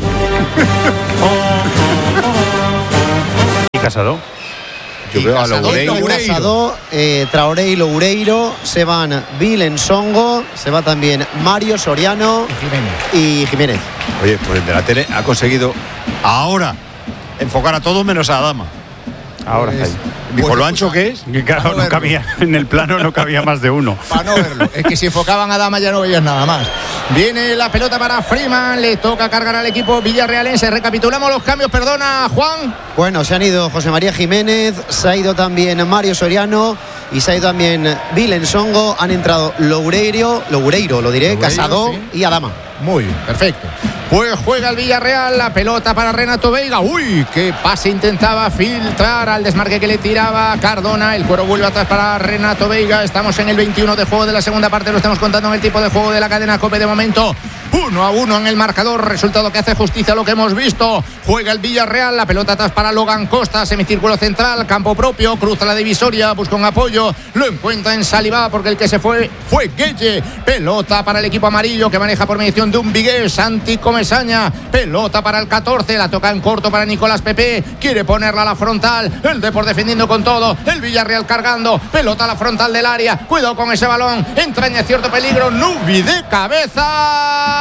¿Y Casado? Yo veo a Loureiro. Casado, eh, Traoré y Loureiro. Se van Vilensongo. Se va también Mario Soriano y Jiménez. Y Jiménez. Oye, pues el de la tele ha conseguido ahora enfocar a todos menos a Adama. Ahora pues, dijo pues, lo ancho que es. Claro, no, no cabía, en el plano no cabía más de uno. Para no verlo. Es que si enfocaban a Dama ya no veías nada más. Viene la pelota para Freeman. Le toca cargar al equipo villarrealense. Recapitulamos los cambios, perdona, Juan. Bueno, se han ido José María Jiménez, se ha ido también Mario Soriano y se ha ido también Vilensongo. Han entrado Loureiro, Loureiro, lo diré, Loureiro, Casado sí. y Adama. Muy bien, perfecto. Pues juega el Villarreal, la pelota para Renato Veiga. Uy, qué pase intentaba filtrar al desmarque que le tiraba Cardona. El cuero vuelve atrás para Renato Veiga. Estamos en el veintiuno de juego de la segunda parte. Lo estamos contando en el tipo de juego de la cadena COPE de momento. Uno a uno en el marcador, resultado que hace justicia a lo que hemos visto. Juega el Villarreal, la pelota atrás para Logan Costa, semicírculo central, campo propio, cruza la divisoria, busca un apoyo, lo encuentra en Salivá porque el que se fue fue Gueye. Pelota para el equipo amarillo que maneja por mediación de un vigués, Santi Comesaña. Pelota para el catorce, la toca en corto para Nicolás Pepe, quiere ponerla a la frontal, el Depor defendiendo con todo, el Villarreal cargando, pelota a la frontal del área, cuidado con ese balón, entraña cierto peligro, Nubi de cabeza.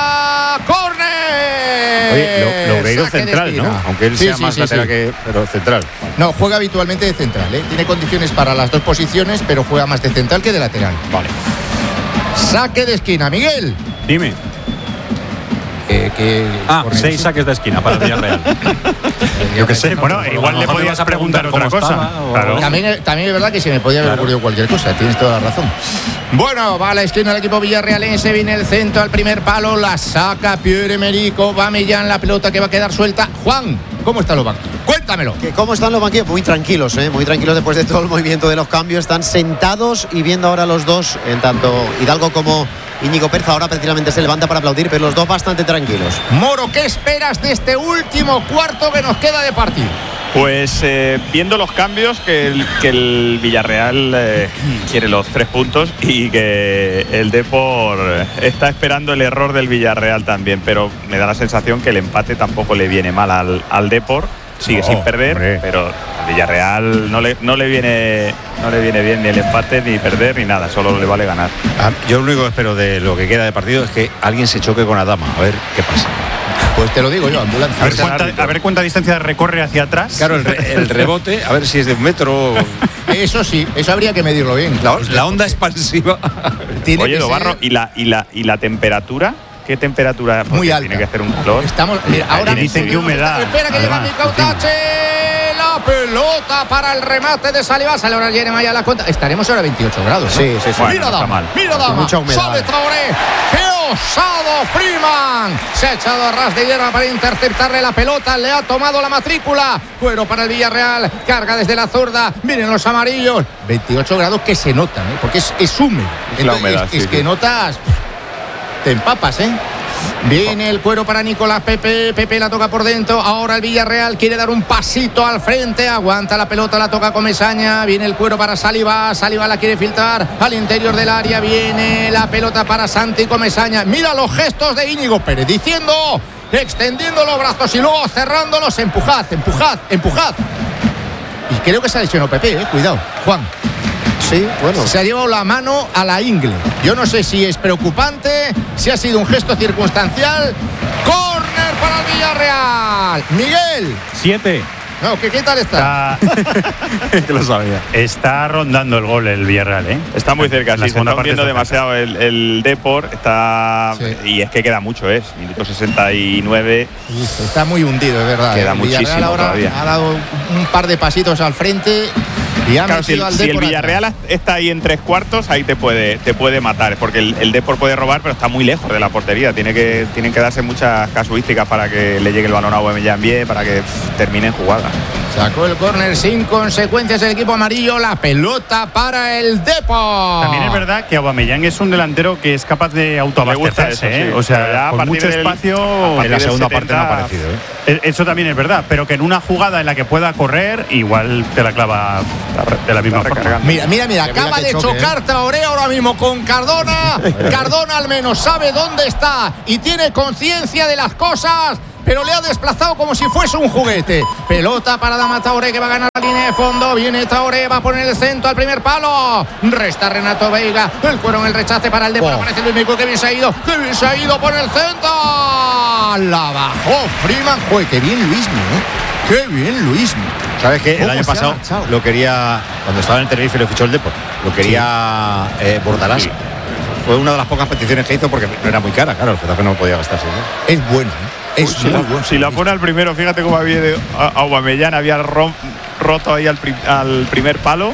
¡Córner! Oye, lo, Loureiro central, ¿no? Aunque él sí, sea sí, más sí, lateral sí. que... pero central. No, juega habitualmente de central, ¿eh? Tiene condiciones para las dos posiciones, pero juega más de central que de lateral. Vale. Saque de esquina, Miguel. Dime. Eh, que ah, seis saques de esquina para el Villarreal. Yo qué sé, bueno, igual le podías preguntar otra cosa. Claro. También, también es verdad que se me podía haber ocurrido cualquier cosa, tienes toda la razón. Bueno, va a la esquina el equipo villarrealense, viene el centro al primer palo, la saca Pierre-Emerick Aubameyang, la pelota que va a quedar suelta. Juan, ¿cómo están los banquillos? Cuéntamelo. ¿Cómo están los banquillos? Muy tranquilos, ¿eh? Muy tranquilos después de todo el movimiento de los cambios. Están sentados y viendo ahora los dos, en tanto Hidalgo como Íñigo Perza ahora precisamente se levanta para aplaudir, pero los dos bastante tranquilos. Moro, ¿qué esperas de este último cuarto que nos queda de partido? Pues eh, viendo los cambios, que el, que el Villarreal eh, quiere los tres puntos y que el Depor está esperando el error del Villarreal también, pero me da la sensación que el empate tampoco le viene mal al, al Depor. Sigue no, sin perder, hombre. Pero al Villarreal no le, no le viene no le viene bien ni el empate, ni perder, ni nada, solo le vale ganar. Ah, yo lo único que espero de lo que queda de partido es que alguien se choque con Adama, a ver qué pasa. Pues te lo digo yo, ambulancia. A ver cuánta, a ver cuánta distancia recorre hacia atrás. Claro, el, re, el rebote, a ver si es de un metro. Eso sí, eso habría que medirlo bien. La, la onda expansiva. Tiene Oye, Dobarro, ¿y la, y, la, ¿y la temperatura? ¿Qué temperatura? Porque muy alta. Tiene que hacer un calor. Estamos, mira, ahora dicen que humedad. Espera que lleva mi cautache. La pelota para el remate de Salivá. Sale ahora Jeremiah a la cuenta. Estaremos ahora a veintiocho grados. Sí, sí, sí. Bueno, mira no Dama, mira Dama. Sale Traoré. ¡Qué osado Freeman! Se ha echado a ras de hierba para interceptarle la pelota. Le ha tomado la matrícula. Cuero para el Villarreal. Carga desde la zurda. Miren los amarillos. veintiocho grados que se notan, ¿eh? Porque es, es húmedo. Es la humedad, es, sí, es que sí. notas. Te empapas, ¿eh? Viene el cuero para Nicolás Pepe. Pepe la toca por dentro. Ahora el Villarreal quiere dar un pasito al frente. Aguanta la pelota, la toca Comesaña. Viene el cuero para Salivá. Salivá la quiere filtrar al interior del área. Viene la pelota para Santi Comesaña. Mira los gestos de Íñigo Pérez diciendo, extendiendo los brazos y luego cerrándolos. Empujad, empujad, empujad. Y creo que se ha lesionado Pepe, eh. Cuidado, Juan. Sí, bueno. Se ha llevado la mano a la ingle. Yo no sé si es preocupante, si ha sido un gesto circunstancial. ¡Córner para el Villarreal! Miguel. Siete. No, ¿qué, qué tal está? está... que lo sabía. Está rondando el gol el Villarreal, ¿eh? Está muy cerca, la sí, se está hundiendo demasiado el, el Depor. Está... Sí. Y es que queda mucho, ¿es? Minuto sesenta y nueve. Uf, está muy hundido, es verdad. Queda el muchísimo Villarreal ahora todavía. Ha dado un par de pasitos al frente. Y ha claro, si el, al si el Depor Villarreal atrás. Está ahí en tres cuartos, ahí te puede, te puede matar, porque el, el Depor puede robar, pero está muy lejos de la portería. Tiene que, tienen que darse muchas casuísticas para que le llegue el balón a Aubameyang bien, para que pff, termine en jugada. Sacó el córner sin consecuencias el equipo amarillo. La pelota para el Depor. También es verdad que Aubameyang es un delantero que es capaz de autoabastecerse, eso, ¿eh? sí. O sea, con mucho del, espacio. En la segunda setenta, parte no ha aparecido, ¿eh? Eso también es verdad, pero que en una jugada en la que pueda correr, igual te la clava de la misma forma. Mira, mira, mira, Que acaba mira que de choque, chocar ¿eh? Traoré ahora mismo con Cardona. Cardona al menos sabe dónde está y tiene conciencia de las cosas, pero le ha desplazado como si fuese un juguete. Pelota para Adama Traoré, que va a ganar la línea de fondo. Viene Traoré, va a poner el centro al primer palo. Resta Renato Veiga. El cuero en el rechace para el Depor. Oh. Aparece Luis Mico, que bien se ha ido. Que bien se ha ido por el centro. La bajó Freeman. Joder, qué bien Luismi, ¿eh? Qué bien Luismi. ¿Sabes qué? El ¿Cómo año se ha pasado marchado? lo quería, cuando estaba en el Tenerife lo fichó el Depor, lo quería eh, Bordalás. Sí. Fue una de las pocas peticiones que hizo porque no era muy cara, claro, el Getafe no podía gastarse, ¿no? Es bueno, ¿eh? Es si, muy la, bueno. si la pone al primero, fíjate cómo había de Aubameyang, había rom, roto ahí al, pri, al primer palo.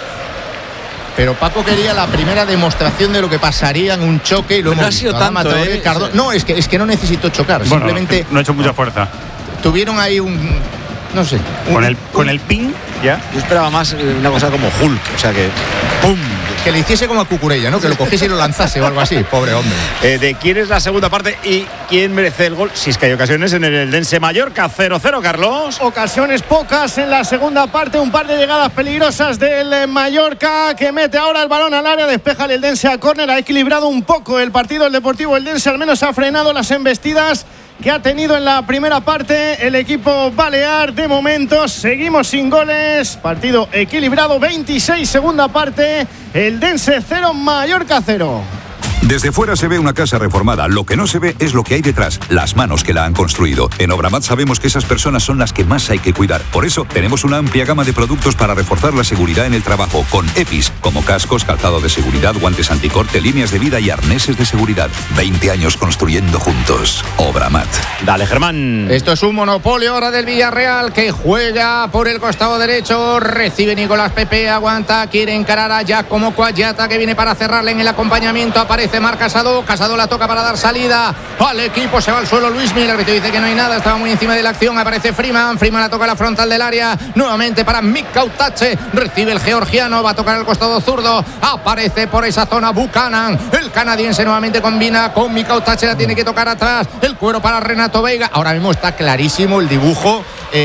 Pero Paco quería la primera demostración de lo que pasaría en un choque y lo Pero hemos no ha sido visto. Adama tanto, Traoré, ¿eh? Cardona- No, es que, es que no necesitó chocar. Bueno, simplemente no ha hecho mucha fuerza. tuvieron ahí un... No sé. un- Con el, con el ping, ya. Yo esperaba más eh, una cosa como Hulk, o sea que ¡pum! Que le hiciese como a Cucurella, ¿no? Que lo cogiese y lo lanzase o algo así. Pobre hombre. Eh, de quién es la segunda parte y quién merece el gol, si es que hay ocasiones en el Eldense Mallorca. Cero cero, Carlos. Ocasiones pocas en la segunda parte, un par de llegadas peligrosas del Mallorca, que mete ahora el balón al área, despeja el Eldense a córner, ha equilibrado un poco el partido. El Deportivo Eldense al menos ha frenado las embestidas que ha tenido en la primera parte el equipo balear. De momento seguimos sin goles, partido equilibrado, veintiséis segunda parte, Eldense cero, Mallorca cero. Desde fuera se ve una casa reformada. Lo que no se ve es lo que hay detrás, las manos que la han construido. En Obramat sabemos que esas personas son las que más hay que cuidar. Por eso tenemos una amplia gama de productos para reforzar la seguridad en el trabajo, con EPIs, como cascos, calzado de seguridad, guantes anticorte, líneas de vida y arneses de seguridad. veinte años construyendo juntos. Obramat. Dale, Germán. Esto es un monopolio ahora del Villarreal, que juega por el costado derecho. Recibe Nicolás Pepe, aguanta, quiere encarar a Giacomo Cuagliata, que viene para cerrarle en el acompañamiento. Aparece Marc Casado, Casado la toca para dar salida al equipo, se va al suelo Luismi, el árbitro dice que no hay nada, estaba muy encima de la acción. Aparece Freeman, Freeman la toca a la frontal del área, nuevamente para Mikautache, recibe el georgiano, va a tocar al costado zurdo, aparece por esa zona Buchanan, el canadiense nuevamente combina con Mikautache, la tiene que tocar atrás, el cuero para Renato Veiga. Ahora mismo está clarísimo el dibujo,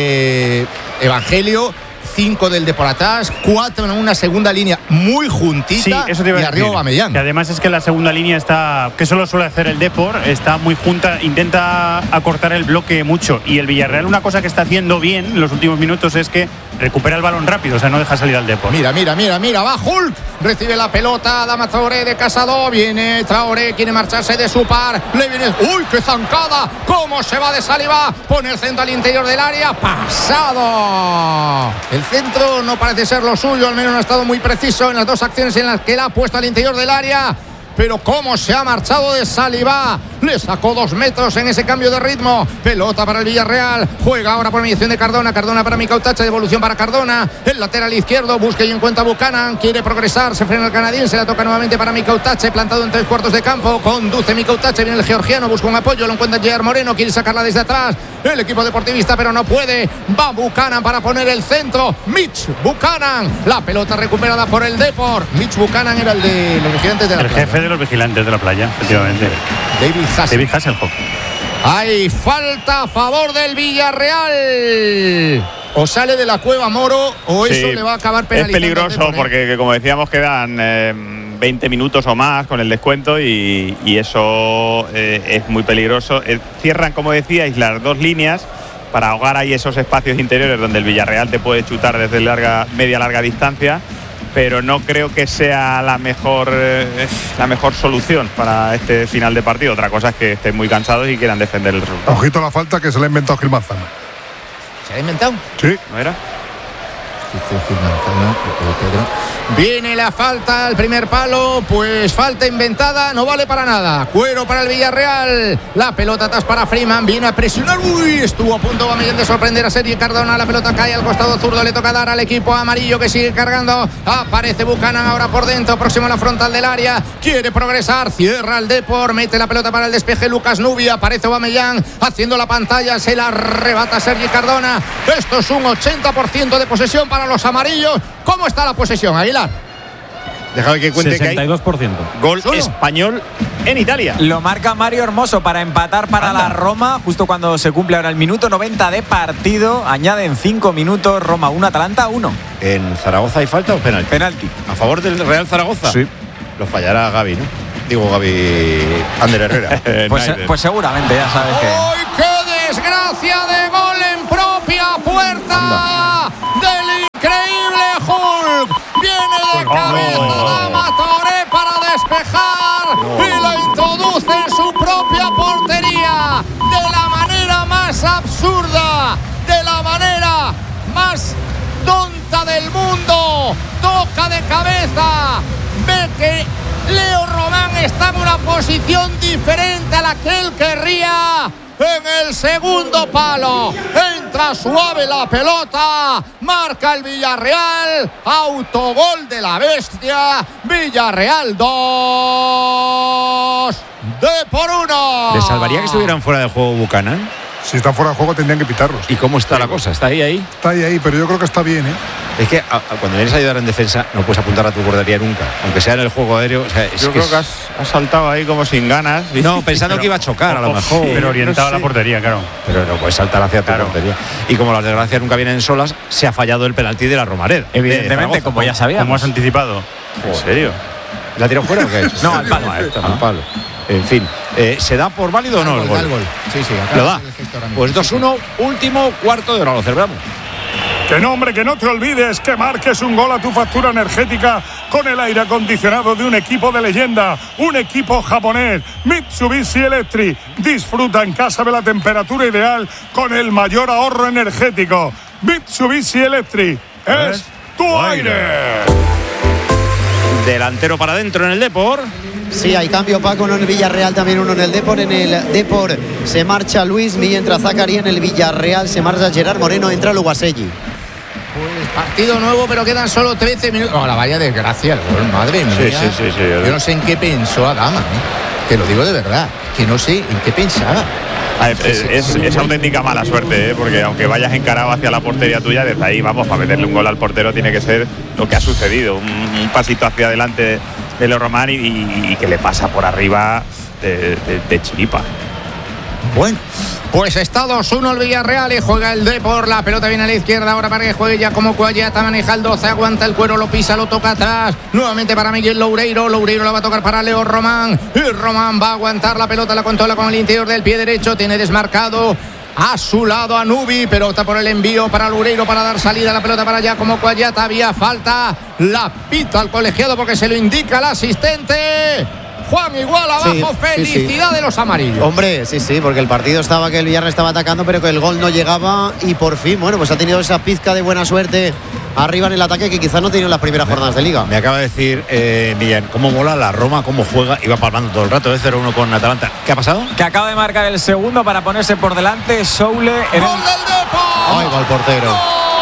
eh, Evangelio, cinco del Depor atrás, cuatro en una segunda línea muy juntita, Sí, eso te iba y a arriba decir. Aubameyang. Que además es que la segunda línea está, que solo suele hacer el Depor, está muy junta, intenta acortar el bloque mucho. Y el Villarreal, una cosa que está haciendo bien en los últimos minutos es que recupera el balón rápido, o sea, no deja salir al Depor. Mira, mira, mira, mira, va Hulk, recibe la pelota, Adama Traoré de Casado, viene Traoré, quiere marcharse de su par, le viene, uy, qué zancada, cómo se va de Saliba, pone el centro al interior del área, pasado. El centro no parece ser lo suyo, al menos no ha estado muy preciso en las dos acciones en las que la ha puesto al interior del área. Pero cómo se ha marchado de Saliba, le sacó dos metros en ese cambio de ritmo. Pelota para el Villarreal, juega ahora por mediación de Cardona, Cardona para Mikautache, devolución para Cardona, el lateral izquierdo, busca y encuentra Buchanan, quiere progresar, se frena el canadiense, la toca nuevamente para Mikautache, plantado en tres cuartos de campo, conduce Mikautache, viene el georgiano, busca un apoyo, lo encuentra Gerard Moreno, quiere sacarla desde atrás, el equipo deportivista, pero no puede, va Buchanan para poner el centro, Mitch Buchanan, la pelota recuperada por el Depor. Mitch Buchanan era el de los vigilantes de la El playa. jefe de los vigilantes de la playa, efectivamente. David Hasselhoff. David Hasselhoff. Hay falta a favor del Villarreal. O sale de la cueva Moro o eso Sí, le va a acabar es penalizando. peligroso al Depor, ¿eh? porque, que, como decíamos, quedan eh, veinte minutos o más con el descuento y, y eso eh, es muy peligroso. Eh, cierran, como decíais, las dos líneas para ahogar ahí esos espacios interiores donde el Villarreal te puede chutar desde larga, media larga distancia, pero no creo que sea la mejor eh, la mejor solución para este final de partido. Otra cosa es que estén muy cansados y quieran defender el resultado. Ojito a la falta que se le ha inventado Gil Manzana. ¿Se ha inventado? Sí. ¿No era? Dice Gil Manzana, Pedro. Viene la falta al primer palo, pues falta inventada, no vale para nada. Cuero para el Villarreal. La pelota atrás para Freeman, viene a presionar. Uy, estuvo a punto Aubameyang de sorprender a Sergi Cardona. La pelota cae al costado zurdo, le toca dar al equipo amarillo que sigue cargando. Aparece Buchanan ahora por dentro, próximo a la frontal del área. Quiere progresar, cierra el Depor, mete la pelota para el despeje Lucas Nubia. Aparece Aubameyang haciendo la pantalla, se la arrebata Sergi Cardona. Esto es un ochenta por ciento de posesión para los amarillos. ¿Cómo está la posesión, Aguilar? Déjame que cuente sesenta y dos por ciento. Que hay gol ¿Solo? español en Italia. Lo marca Mario Hermoso para empatar para Anda. la Roma, justo cuando se cumple ahora el minuto noventa de partido. Añaden cinco minutos, Roma uno, Atalanta uno. ¿En Zaragoza hay falta o penalti? Penalti. ¿A favor del Real Zaragoza? Sí. Lo fallará Gaby, ¿no? Digo Gaby Ander Herrera. Pues, pues seguramente, ya sabes que... ¡Ay, qué desgracia de gol en propia puerta! Anda. Del increíble Hulk. Viene de cabeza Adama Traoré para despejar no. y la introduce en su propia portería de la manera más absurda, de la manera más tonta del mundo. Toca de cabeza, ve que Leo Román está en una posición diferente a la que él querría. En el segundo palo entra suave la pelota, marca el Villarreal, autogol de la bestia. Villarreal dos, de por uno. ¿Le salvaría que estuvieran fuera del juego Buchanan? Si están fuera de juego tendrían que pitarlos. ¿Y cómo está la cosa? ¿Está ahí, ahí? Está ahí, ahí, pero yo creo que está bien, ¿eh? Es que a, a, cuando vienes a ayudar en defensa no puedes apuntar a tu portería nunca, aunque sea en el juego aéreo. O sea, es Yo que creo es... que has, has saltado ahí como sin ganas. No, pensando pero, que iba a chocar a lo mejor. Pero orientado no sé. a la portería, claro. Pero no puedes saltar hacia tu claro. portería. Y como las desgracias nunca vienen solas, se ha fallado el penalti de la Romareda. Evidentemente, como ya sabíamos. Como has anticipado. ¿En serio? ¿La tiró fuera o qué? No, al palo. No, al palo. En fin, eh, ¿se da por válido o no el gol? el gol? Sí, sí. Lo da. Pues dos uno, último cuarto de hora, lo celebramos. Que no, hombre, que no te olvides que marques un gol a tu factura energética con el aire acondicionado de un equipo de leyenda, un equipo japonés, Mitsubishi Electric. Disfruta en casa de la temperatura ideal con el mayor ahorro energético. Mitsubishi Electric es tu aire. Delantero para adentro en el Depor. Sí, hay cambio, Paco, uno en el Villarreal, también uno en el Depor. En el Depor se marcha Luis Milla, entra Zakaria. En el Villarreal se marcha Gerard Moreno, entra Luguaselli. Pues partido nuevo, pero quedan solo trece minutos. Oh, la vaya desgracia, el gol, madre mía. Sí, sí, sí, sí, yo no sé en qué pensó Adama, ¿eh? Te lo digo de verdad, que no sé en qué pensaba. Es, es, es auténtica mala suerte, ¿eh? Porque aunque vayas encarado hacia la portería tuya, desde ahí, vamos, para meterle un gol al portero tiene que ser lo que ha sucedido, un, un pasito hacia adelante de Leo Román y, y, y que le pasa por arriba de, de, de chiripa. Bueno, pues está dos uno el Villarreal y juega el Depor. La pelota viene a la izquierda ahora para que juegue ya como Cuayata. Maneja el doce, aguanta el cuero, lo pisa, lo toca atrás. Nuevamente para Miguel Loureiro. Loureiro la va a tocar para Leo Román. Y Román va a aguantar la pelota, la controla con el interior del pie derecho. Tiene desmarcado a su lado a Nubi, pero está por el envío para Loureiro para dar salida a la pelota para allá como Cuayata. Había falta, la pita al colegiado porque se lo indica el asistente. Juan, igual abajo, sí, felicidad sí, sí. de los amarillos. Hombre, sí, sí, porque el partido estaba que el Villarreal estaba atacando, pero que el gol no llegaba y por fin, bueno, pues ha tenido esa pizca de buena suerte arriba en el ataque que quizás no tenía en las primeras me, jornadas de Liga. Me acaba de decir eh, Millán, cómo mola la Roma, cómo juega, iba palmando todo el rato de cero uno con Atalanta. ¿Qué ha pasado? Que acaba de marcar el segundo para ponerse por delante Soule. En ¡Gol el... del Depor! ¡Ay, va el portero!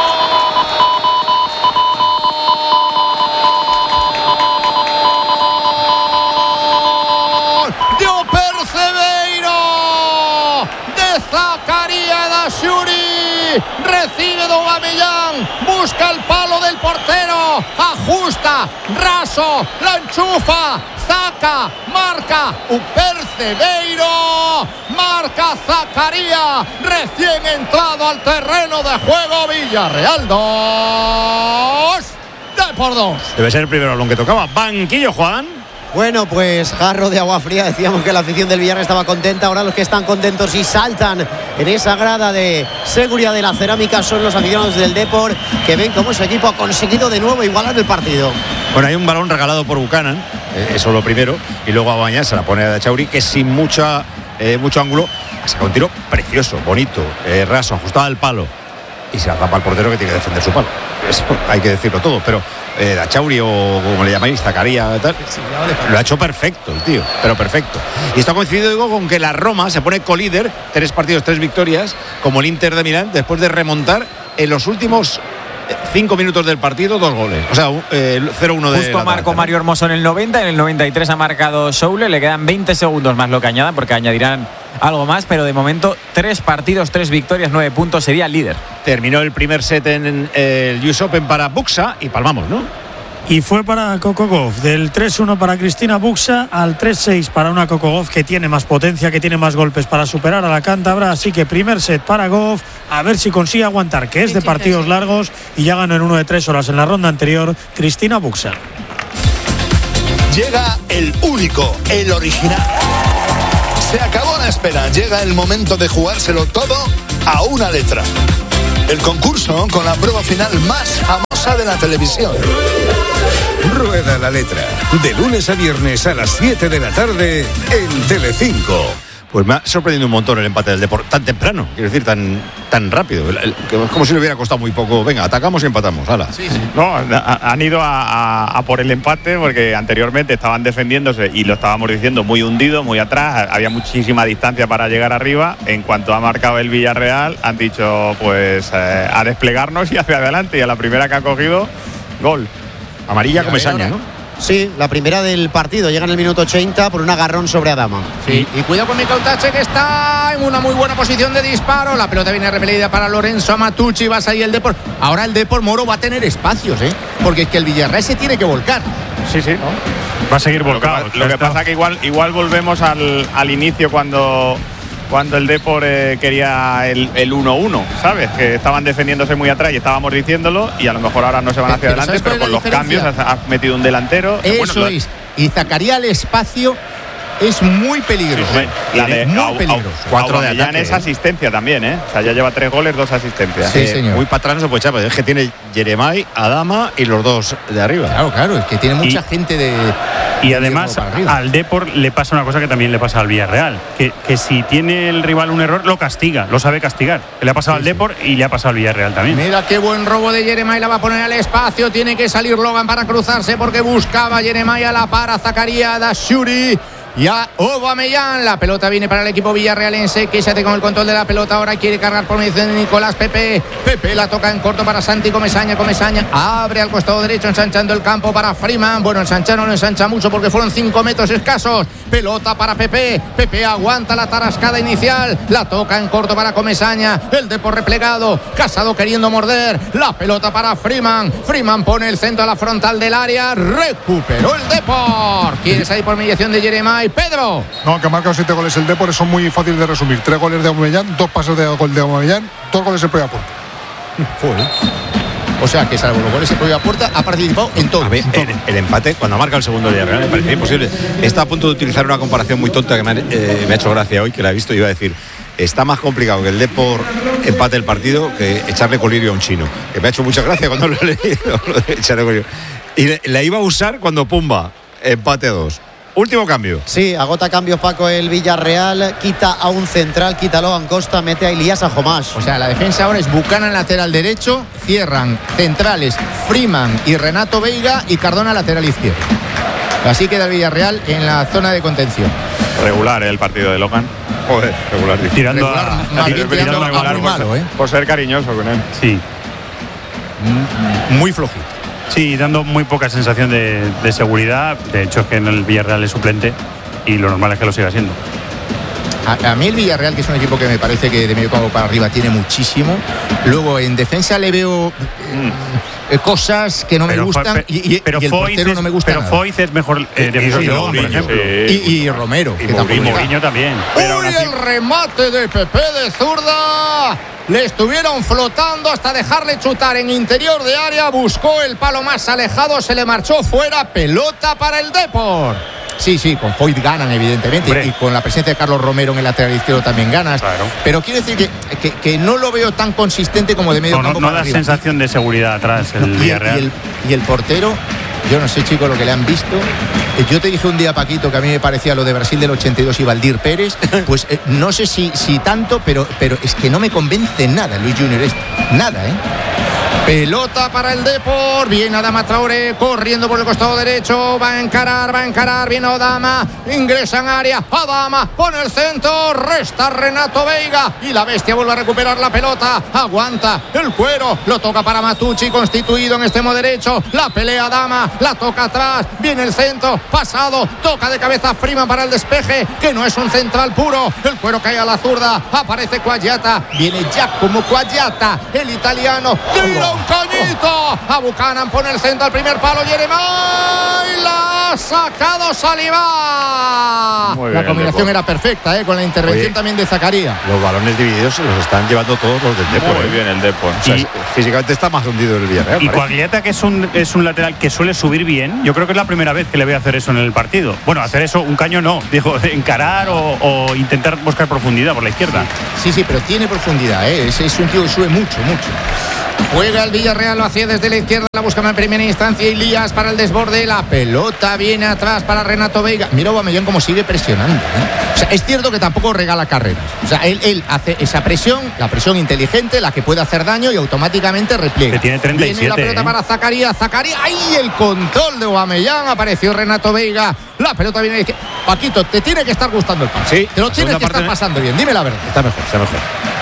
Recibe Aubameyang, busca el palo del portero, ajusta, raso, la enchufa, saca, marca Percebeiro, marca Zakaria, recién entrado al terreno de juego. Villarreal dos, Depor dos. Debe ser el primero balón que tocaba. Banquillo, Juan. Bueno, pues jarro de agua fría. Decíamos que la afición del Villarreal estaba contenta. Ahora los que están contentos y saltan en esa grada de seguridad de la cerámica son los aficionados del Depor, que ven cómo su equipo ha conseguido de nuevo igualar el partido. Bueno, hay un balón regalado por Buchanan, eh, eso lo primero, y luego Aubameyang se la pone a Chauri, que sin mucha, eh, mucho ángulo ha sacado un tiro precioso, bonito, eh, raso, ajustado al palo, y se la tapa al portero que tiene que defender su palo. eso hay que decirlo todo, pero eh, Dachauri o como le llamáis, Zacarías, tal, lo ha hecho perfecto el tío, pero perfecto. Y esto ha coincidido, digo, con que la Roma se pone colíder, tres partidos, tres victorias, como el Inter de Milán, después de remontar en los últimos cinco minutos del partido, dos goles. O sea, eh, cero uno de Justo marcó Mario Hermoso en el noventa, en el noventa y tres ha marcado Soule, le quedan veinte segundos más lo que añadan, porque añadirán algo más, pero de momento tres partidos, tres victorias, nueve puntos, sería el líder. Terminó el primer set en el U S Open para Buxa y palmamos, ¿no? Y fue para Coco Gauff, del tres uno para Cristina Buxa al tres seis para una Coco Gauff que tiene más potencia, que tiene más golpes para superar a la cántabra. Así que primer set para Gauff, a ver si consigue aguantar, que es de partidos largos, y ya ganó en uno de tres horas en la ronda anterior Cristina Buxa. Llega el único, el original. Se acabó la espera, llega el momento de jugárselo todo a una letra. El concurso con la prueba final más famosa de la televisión. Rueda la letra, de lunes a viernes a las siete de la tarde en Telecinco. Pues me ha sorprendido un montón el empate del Depor tan temprano, quiero decir, tan, tan rápido. El, el, es como si le hubiera costado muy poco. Venga, atacamos y empatamos. ¡Hala! Sí, sí. No, a, han ido a, a, a por el empate porque anteriormente estaban defendiéndose y lo estábamos diciendo muy hundido, muy atrás. Había muchísima distancia para llegar arriba. En cuanto ha marcado el Villarreal, han dicho pues eh, a desplegarnos y hacia adelante. Y a la primera que ha cogido, gol. Amarilla Comesaña, ¿no? Sí, la primera del partido. Llega en el minuto ochenta por un agarrón sobre Adama. Sí, y cuidado con Micautache, que está en una muy buena posición de disparo. La pelota viene repelida para Lorenzo Amatucci. Va a salir el Depor. Ahora el Depor, Moro, va a tener espacios, ¿eh? Porque es que el Villarreal se tiene que volcar. Sí, sí, ¿no? Va a seguir volcado. Lo que, lo que pasa es que igual, igual volvemos al, al inicio cuando... cuando el Depor eh, quería el, el uno uno, ¿sabes? Que estaban defendiéndose muy atrás y estábamos diciéndolo, y a lo mejor ahora no se van hacia pero adelante, pero con los cambios has, has metido un delantero. Eso bueno, es. Y Zacarías al espacio es muy peligroso. La de muy au, peligroso. Au, Cuatro de Aubameyang ataque, es ¿eh? asistencia también, ¿eh? O sea, ya lleva tres goles, dos asistencias. Sí, señor. Muy para atrás no se puede echar, pero es que tiene Jeremai, Adama y los dos de arriba. Claro, claro, es que tiene mucha Y- gente de. Y de además para arriba. al Depor le pasa una cosa que también le pasa al Villarreal, que, que si tiene el rival un error, lo castiga, lo sabe castigar. Le ha pasado Sí, al sí. Depor y le ha pasado al Villarreal también. Mira qué buen robo de Jeremai, la va a poner al espacio. Tiene que salir Logan para cruzarse porque buscaba Jeremai, a la para Zacarías, Dashuri y a Aubameyang. La pelota viene para el equipo villarrealense, que se hace con el control de la pelota. Ahora quiere cargar por medio de Nicolás Pepe. Pepe la toca en corto para Santi Comesaña. Comesaña abre al costado derecho, ensanchando el campo para Freeman. Bueno, ensanchar no lo ensancha mucho porque fueron cinco metros escasos. Pelota para Pepe. Pepe aguanta la tarascada inicial. La toca en corto para Comesaña. El Depor replegado. Casado queriendo morder. La pelota para Freeman. Freeman pone el centro a la frontal del área. Recuperó el Depor. Quiere salir por mediación de Jeremai. Pedro. No, que ha marcado siete goles el Depor, son muy fáciles de resumir. Tres goles de Aubameyang, dos pases de gol de Aubameyang, dos goles en propia puerta. Joder. O sea que salvo los goles en propia puerta ha participado en todo. A ver, el, el empate, cuando marca el segundo Villarreal, me parecía imposible. Está a punto de utilizar una comparación muy tonta que me ha, eh, me ha hecho gracia hoy, que la he visto, y iba a decir, está más complicado que el Depor empate el partido que echarle colirio a un chino. Que me ha hecho mucha gracia cuando lo he leído, lo de echarle colirio. Y le- la iba a usar cuando Pumba, empate a dos. Último cambio. Sí, agota cambios Paco el Villarreal, quita a un central, quita a Logan Costa, mete a Ilías a Jomás. O sea, la defensa ahora es Buchanan lateral derecho, cierran centrales Freeman y Renato Veiga, y Cardona lateral izquierdo. Así queda el Villarreal en la zona de contención. Regular, ¿eh? El partido de Logan. Joder, regular. Tirando Regular, a, más a- bien tirando tirando a a regular, muy por- malo, ¿eh? Por ser cariñoso con él. Sí, Muy flojito. sí, dando muy poca sensación de, de seguridad. De hecho, es que en el Villarreal es suplente y lo normal es que lo siga siendo. A, a mí el Villarreal, que es un equipo que me parece que de medio campo para arriba tiene muchísimo. Luego en defensa le veo eh, cosas que no me Pero Fo- gustan, pe- y, y- pero y el Foyth portero es- no me gusta Pero nada. Foyth es mejor eh, defensor y que Logan, por Mourinho, ejemplo. sí. Y, y Romero, que Y tampoco Mourinho, está. Mourinho también. Pero aún ¡Uy, así- el remate de Pepe de zurda! Le estuvieron flotando hasta dejarle chutar en interior de área. Buscó el palo más alejado, se le marchó fuera. Pelota para el Depor. Sí, sí, con Foyt ganan, evidentemente. Hombre. Y con la presencia de Carlos Romero en el lateral izquierdo también ganas. Claro. Pero quiero decir que, que, que no lo veo tan consistente como de medio No, no, campo no para da arriba. sensación de seguridad atrás el No, y, el, Villarreal. y el- y el portero, yo no sé, chicos, lo que le han visto. Eh, Yo te dije un día, Paquito, que a mí me parecía lo de Brasil del ochenta y dos y Valdir Pérez. Pues eh, no sé si, si tanto, pero, pero es que no me convence nada, Luis Junior. Esto. Nada, ¿eh? Pelota para el Depor. Viene Adama Traoré corriendo por el costado derecho. Va a encarar, va a encarar. Viene Adama. Ingresa en área. Adama pone el centro. Resta Renato Veiga. Y la bestia vuelve a recuperar la pelota. Aguanta el Cuero. Lo toca para Matucci, constituido en extremo derecho. La pelea Adama. La toca atrás. Viene el centro. Pasado. Toca de cabeza Freeman para el despeje. Que no es un central puro. El Cuero cae a la zurda. Aparece Quagliata. Viene Giacomo Quagliata. El italiano. Tira un cañito. A Buchanan pone el centro al primer palo. Jeremai la ha sacado Saliba. La combinación era perfecta, ¿eh? Con la intervención Oye, también de Zakaria. Los balones divididos se los están llevando todos los del Depor. Muy ¿eh? bien el Depor. O sea, y, físicamente está más hundido el Villarreal. Y Quagliata, que es un, es un lateral que suele subir bien, yo creo que es la primera vez que le voy a hacer eso en el partido. Bueno, hacer eso, un caño no, digo, encarar o, o intentar buscar profundidad por la izquierda. Sí, sí, pero tiene profundidad, ¿eh? Es, es un tío que sube mucho, mucho. Juega el Villarreal, lo hacía desde la izquierda, la busca en primera instancia Elías para el desborde, la pelota viene atrás para Renato Veiga. Mira Aubameyang cómo sigue presionando, ¿eh? O sea, es cierto que tampoco regala carreras. O sea, él, él hace esa presión, la presión inteligente, la que puede hacer daño y automáticamente repliega. Que tiene treinta y siete. Viene la pelota ¿eh? para Zakaria, Zakaria, ahí el control de Aubameyang, apareció Renato Veiga, la pelota viene de... Paquito, te tiene que estar gustando el pase. Sí, te lo tienes que estar pasando bien, dime la verdad. Está mejor, está mejor.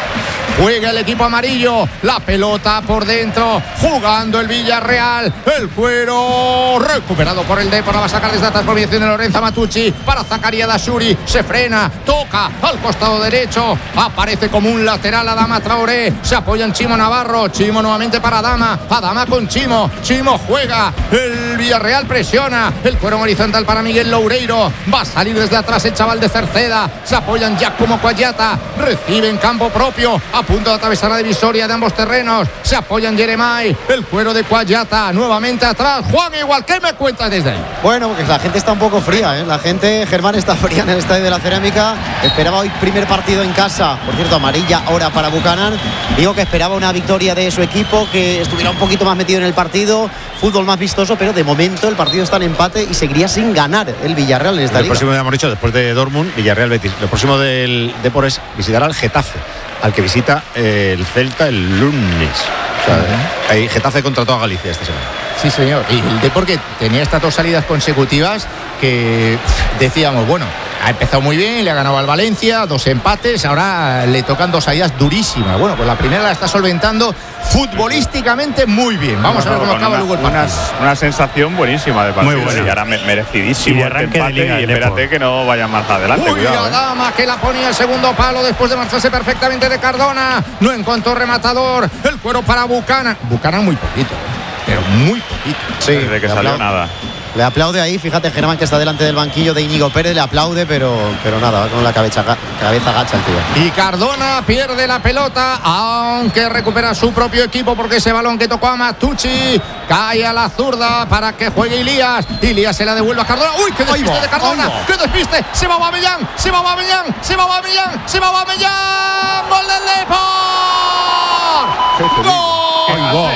Juega el equipo amarillo, la pelota por dentro, jugando el Villarreal, el Cuero recuperado por el Depor, la va a sacar desde atrás por mediación de Lorenzo Matucci para Zakaria Dashuri, se frena, toca al costado derecho, aparece como un lateral Adama Traoré, se apoya en Chimo Navarro, Chimo nuevamente para Adama, Adama con Chimo, Chimo juega, el Villarreal presiona, el Cuero horizontal para Miguel Loureiro, va a salir desde atrás el chaval de Cerceda, se apoyan ya como Quagliata, recibe en campo propio, a punto de atravesar la divisoria de ambos terrenos, se apoyan Jeremai, el Cuero de Quagliata, nuevamente atrás, Juan igual, ¿qué me cuentas desde ahí? Bueno, porque la gente está un poco fría, ¿eh? La gente, Germán, está fría en el Estadio de la Cerámica, esperaba hoy primer partido en casa, por cierto, amarilla ahora para Buchanan, digo que esperaba una victoria de su equipo, que estuviera un poquito más metido en el partido, fútbol más vistoso, pero de momento el partido está en empate y seguiría sin ganar el Villarreal en esta el liga. El próximo, ya hemos dicho, después de Dortmund, Villarreal Betis, el próximo del Depor es visitar al Getafe, al que visita el Celta el lunes. O sea, uh-huh. Hay Getafe contra toda Galicia esta semana. Sí, señor. Y el Depor, que tenía estas dos salidas consecutivas que decíamos, bueno, ha empezado muy bien, le ha ganado al Valencia, dos empates, ahora le tocan dos salidas durísimas. Bueno, pues la primera la está solventando futbolísticamente muy bien. Vamos no, a ver cómo acaba luego el partido. Una, una sensación buenísima de partido. Muy buena. Y ahora merecidísimo. Y de arranque empate, de liga, y espérate Depor. Que no vaya más adelante. Uy, cuidado, Adama, eh. que la ponía el segundo palo después de marcharse perfectamente de Cardona. No encontró rematador. El Cuero para Buchanan. Buchanan muy poquito, pero muy poquito. Sí, desde que salió nada. Le aplaude ahí, fíjate Germán que está delante del banquillo de Íñigo Pérez, le aplaude, pero, pero nada, va con la cabeza, cabeza gacha el tío. Y Cardona pierde la pelota, aunque recupera su propio equipo porque ese balón que tocó a Matucci cae a la zurda para que juegue Elías. Elías se la devuelve a Cardona. ¡Uy, qué despiste de Cardona! ¡Qué despiste! ¡Se va Aubameyang! ¡Se va Aubameyang! ¡Se va Aubameyang! ¡Se va Aubameyang! ¡Gol del Depor! ¡Gol! ¡Gol!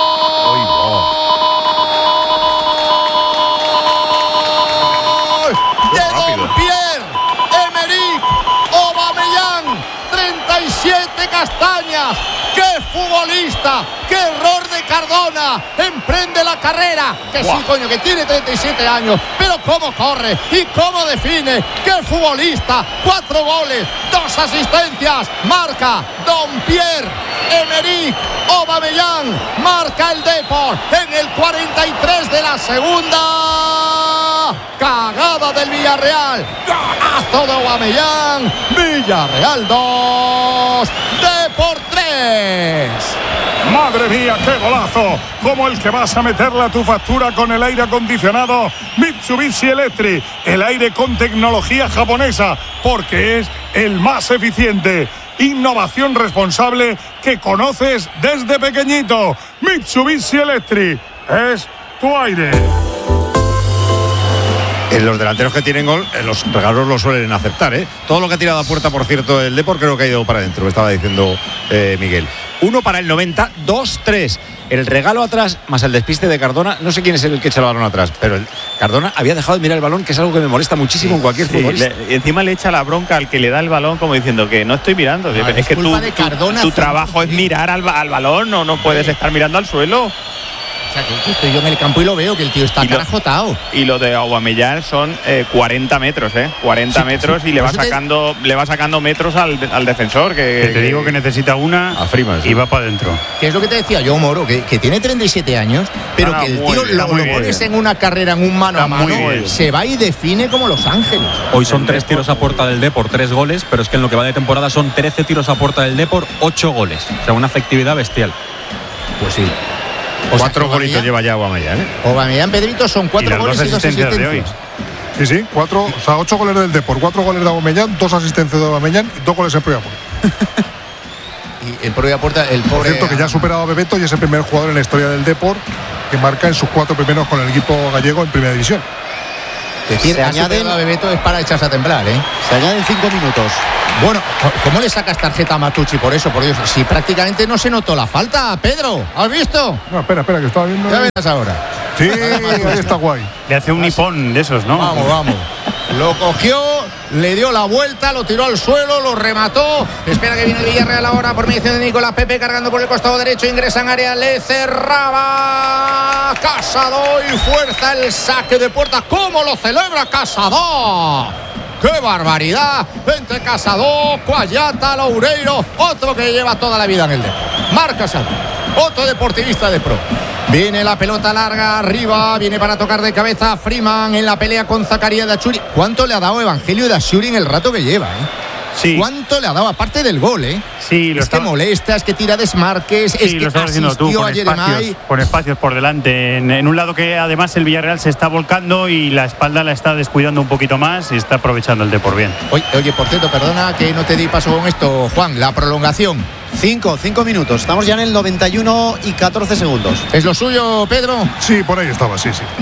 Castañas, qué futbolista, qué error de Cardona, emprende la carrera, que wow. sí, coño, que tiene treinta y siete años, pero cómo corre y cómo define, qué futbolista, cuatro goles, dos asistencias, marca Don Pierre Emerick Aubameyang, marca el Depor en el cuarenta y tres de la segunda. Cagada del Villarreal, golazo de Aubameyang, Villarreal dos, Depor tres. Madre mía, qué golazo, como el que vas a meterle a tu factura con el aire acondicionado Mitsubishi Electric, el aire con tecnología japonesa, porque es el más eficiente. Innovación responsable que conoces desde pequeñito. Mitsubishi Electric es tu aire. En los delanteros que tienen gol, eh, los regalos los suelen aceptar, ¿eh? Todo lo que ha tirado a puerta, por cierto, el Depor, creo que ha ido para adentro, estaba diciendo eh, Miguel. Uno para el noventa, dos tres. El regalo atrás, más el despiste de Cardona. No sé quién es el que echa el balón atrás, pero el Cardona había dejado de mirar el balón, que es algo que me molesta muchísimo sí, en cualquier sí, futbolista. Le, y encima le echa la bronca al que le da el balón, como diciendo que no estoy mirando. Ah, es, es que tú, tu, tu trabajo es mirar al, al balón, no, no puedes estar mirando al suelo. O sea, que estoy yo en el campo y lo veo, que el tío está carajotado. Y lo de Aubameyang son eh, cuarenta metros, ¿eh? cuarenta sí, metros sí. y le va sacando te... le va sacando metros al, al defensor. Que, que te que, digo que necesita una a Freeman, sí. y va para adentro. Que es lo que te decía yo, Moro, que, que tiene treinta y siete años, pero ah, que el tío bien, lo, lo pones en una carrera, en un mano está a mano, se va y define como Los Ángeles. Hoy son tres tiros a puerta del Depor, tres goles, pero es que en lo que va de temporada son trece tiros a puerta del Depor, ocho goles. O sea, una efectividad bestial. Pues sí. O cuatro sea, golitos lleva ya Aubameyang, ¿eh? Aubameyang, Pedrito, son cuatro y goles dos y dos asistencias de hoy. Sí, sí, cuatro, o sea, ocho goles del Depor, cuatro goles de Aubameyang, dos asistencias de Aubameyang y dos goles en propia puerta. Y en propia puerta, el pobre. Por cierto, que ya ha superado a Bebeto y es el primer jugador en la historia del Depor que marca en sus cuatro primeros con el equipo gallego en primera división. Es decir, se añaden a Bebeto es para echarse a temblar, ¿eh? Se añaden cinco minutos. Bueno, ¿cómo le sacas tarjeta a Matucci por eso? Por Dios, si prácticamente no se notó la falta, Pedro, ¿has visto? No, espera, espera, que estaba viendo. Ya verás ahora. Sí, ahí está guay. Le hace un nipón de esos, ¿no? Vamos, vamos. Lo cogió, le dio la vuelta, lo tiró al suelo, lo remató. Espera que viene el Villarreal ahora por mediación de Nicolás Pepe, cargando por el costado derecho, ingresa en área, le cerraba Casado y fuerza el saque de puerta. ¿Cómo lo celebra Casado? ¡Qué barbaridad! Entre Casado, Cuayata, Loureiro, otro que lleva toda la vida en el Depor. Marc Casado, otro deportivista de pro. Viene la pelota larga arriba, viene para tocar de cabeza Freeman en la pelea con Zakaria Dashuri. ¿Cuánto le ha dado Evangelio Dashuri en el rato que lleva, eh? Sí. ¿Cuánto le ha dado? Aparte del gol, ¿eh? Sí, lo es estaba... que molesta, es que tira desmarques, sí, es que lo estás haciendo tú, con espacios, con espacios por delante. En, en un lado que además el Villarreal se está volcando y la espalda la está descuidando un poquito más y está aprovechando el Depor bien. Oye, oye, por cierto, perdona que no te di paso con esto, Juan, la prolongación. Cinco, cinco minutos. Estamos ya en el noventa y uno y catorce segundos. ¿Es lo suyo, Pedro? Sí, por ahí estaba, sí, sí.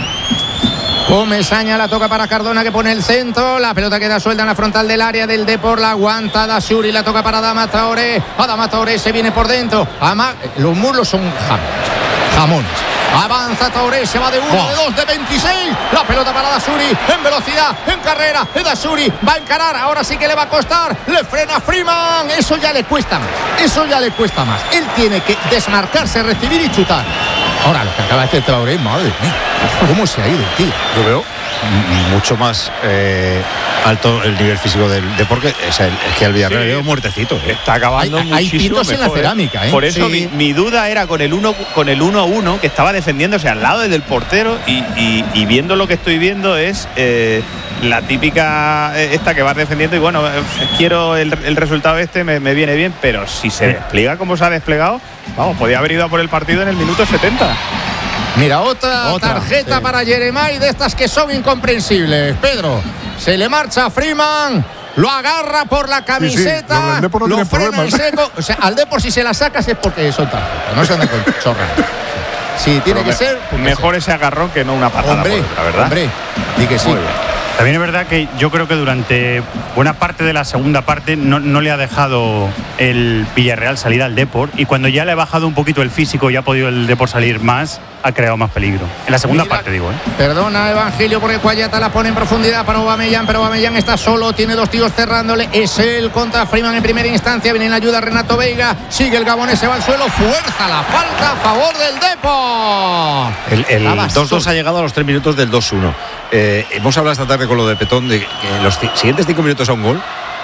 Comesaña la toca para Cardona, que pone el centro. La pelota queda suelta en la frontal del área del Depor. La aguanta Dashuri, la toca para Adama Traoré. Adama Traoré se viene por dentro. Ama... Los muslos son jamones. Jamones. Avanza Traoré, se va de uno, de dos, de veintiséis. La pelota para Dashuri, en velocidad, en carrera. Dashuri va a encarar, ahora sí que le va a costar. Le frena Freeman, eso ya le cuesta más. Eso ya le cuesta más. Él tiene que desmarcarse, recibir y chutar. Ahora lo que acaba de hacer Traoré, madre mía, cómo se ha ido, tío. Yo veo mucho más eh, alto el nivel físico del deporte. Es, el, es que al Villarreal sí, veo muertecito. ¿eh? Está acabando hay, hay pitos mejor, en la cerámica, ¿eh? Por eso sí. mi, mi duda era con el uno con el uno a uno que estaba defendiéndose al lado del portero y, y, y viendo lo que estoy viendo es eh, la típica esta que vas defendiendo y bueno, quiero el, el resultado este, me, me viene bien, pero si se despliega como se ha desplegado, vamos, podía haber ido a por el partido en el minuto setenta. Mira, otra, otra tarjeta sí. para Jeremai de estas que son incomprensibles. Pedro, se le marcha a Freeman, lo agarra por la camiseta, sí, sí. Lo, no lo frena en seco. O sea, al Depor si se la sacas es porque son tarjetas, no se anda con chorras. Sí, tiene Pero que ser. Mejor ese agarrón que no una patada. Hombre, la verdad. Hombre, di que sí. También es verdad que yo creo que durante buena parte de la segunda parte no, no le ha dejado el Villarreal salir al Depor y cuando ya le ha bajado un poquito el físico y ha podido el Depor salir más, ha creado más peligro. En la segunda Mira, parte, digo. ¿eh? Perdona, Evangelio, porque Cuayata la pone en profundidad para Aubameyang, pero Aubameyang está solo, tiene dos tíos cerrándole. Es él contra Freeman en primera instancia. Viene en ayuda Renato Veiga. Sigue el gabonés, se va al suelo. Fuerza la falta a favor del Depor. El, el dos dos ha llegado a los tres minutos del dos uno. Eh, hemos hablado esta tarde con lo de Petón de que en los siguientes cinco minutos a un gol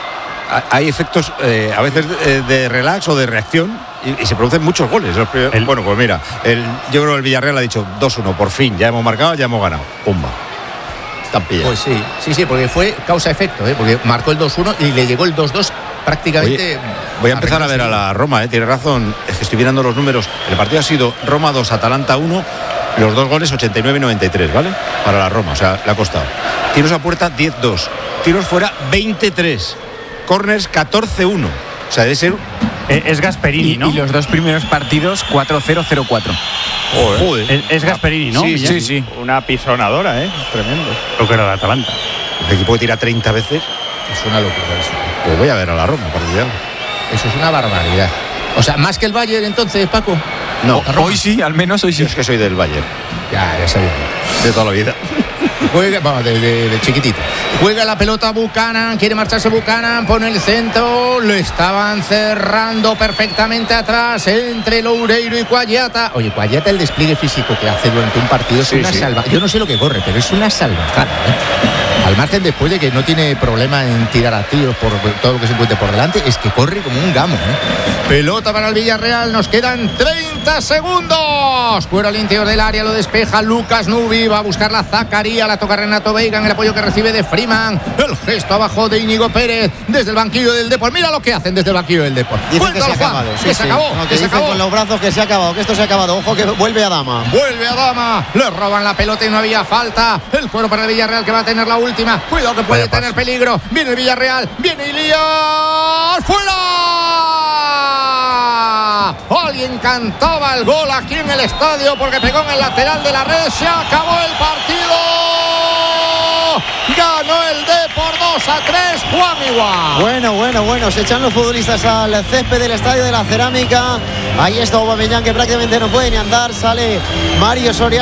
hay efectos eh, a veces de, de relax o de reacción y, y se producen muchos goles. El, bueno, pues mira, el, yo creo que el Villarreal ha dicho dos uno, por fin, ya hemos marcado, ya hemos ganado. Pumba. Estampilla. Pues sí, sí, sí, porque fue causa-efecto, ¿eh? Porque marcó el dos uno y le llegó el dos dos prácticamente. Oye, voy a empezar a ver a la Roma, ¿eh? Tiene razón, es que estoy mirando los números. El partido ha sido Roma dos, Atalanta uno. Los dos goles ochenta y nueve y noventa y tres, ¿vale? Para la Roma, o sea, le ha costado. Tiros a puerta diez dos. Tiros fuera veintitrés. Corners catorce uno. O sea, debe ser Eh, es Gasperini, y, ¿no? Y los dos primeros partidos cuatro cero cero cuatro. Joder. Es, es Gasperini, ¿no? Sí, sí, sí. Una pisonadora, ¿eh? Tremendo. Lo que era de Atalanta. El equipo que tira treinta veces. Es una locura eso. Pues voy a ver a la Roma, para olvidarlo. Eso es una barbaridad. O sea, más que el Bayern entonces, Paco. No, hoy sí, al menos hoy sí. Yo es que soy del Bayern. Ya, ya sabía. De toda la vida. Juega, vamos, de, de, de chiquitito. Juega la pelota Buchanan, quiere marcharse Buchanan, pone el centro, lo estaban cerrando perfectamente atrás entre Loureiro y Cuagliata. Oye, Cuagliata, el despliegue físico que hace durante un partido es Sí, una sí. salvajada. Yo no sé lo que corre, pero es una salvajada, ¿eh? Al margen, después de que no tiene problema en tirar a tiros por todo lo que se encuentre por delante, es que corre como un gamo, ¿eh? Pelota para el Villarreal, nos quedan treinta segundos. Fuera al interior del área, lo despeja Lucas Nubi, va a buscar la Zacaría, la toca Renato Veiga en el apoyo que recibe de Freeman. El gesto abajo de Íñigo Pérez desde el banquillo del Depor. Mira lo que hacen desde el banquillo del Depor. Dicen que se ha Cuéntalo, Juan, acabado. Sí, que sí. se acabó, No, que que se dicen acabó. con los brazos que se ha acabado, que esto se ha acabado. Ojo que vuelve a Dama. Vuelve a Dama, le roban la pelota y no había falta. El cuero para el Villarreal que va a tener la última. Cuidado que puede Vaya tener paso. peligro. Viene el Villarreal, viene Ilías. ¡Fuera! Alguien cantaba el gol aquí en el estadio porque pegó en el lateral de la red. Se acabó el partido. Ganó el Depor dos a tres. Juan Igual. Bueno, bueno, bueno, se echan los futbolistas al césped del Estadio de la Cerámica. Ahí está Aubameyang, que prácticamente no puede ni andar. Sale Mario Soria.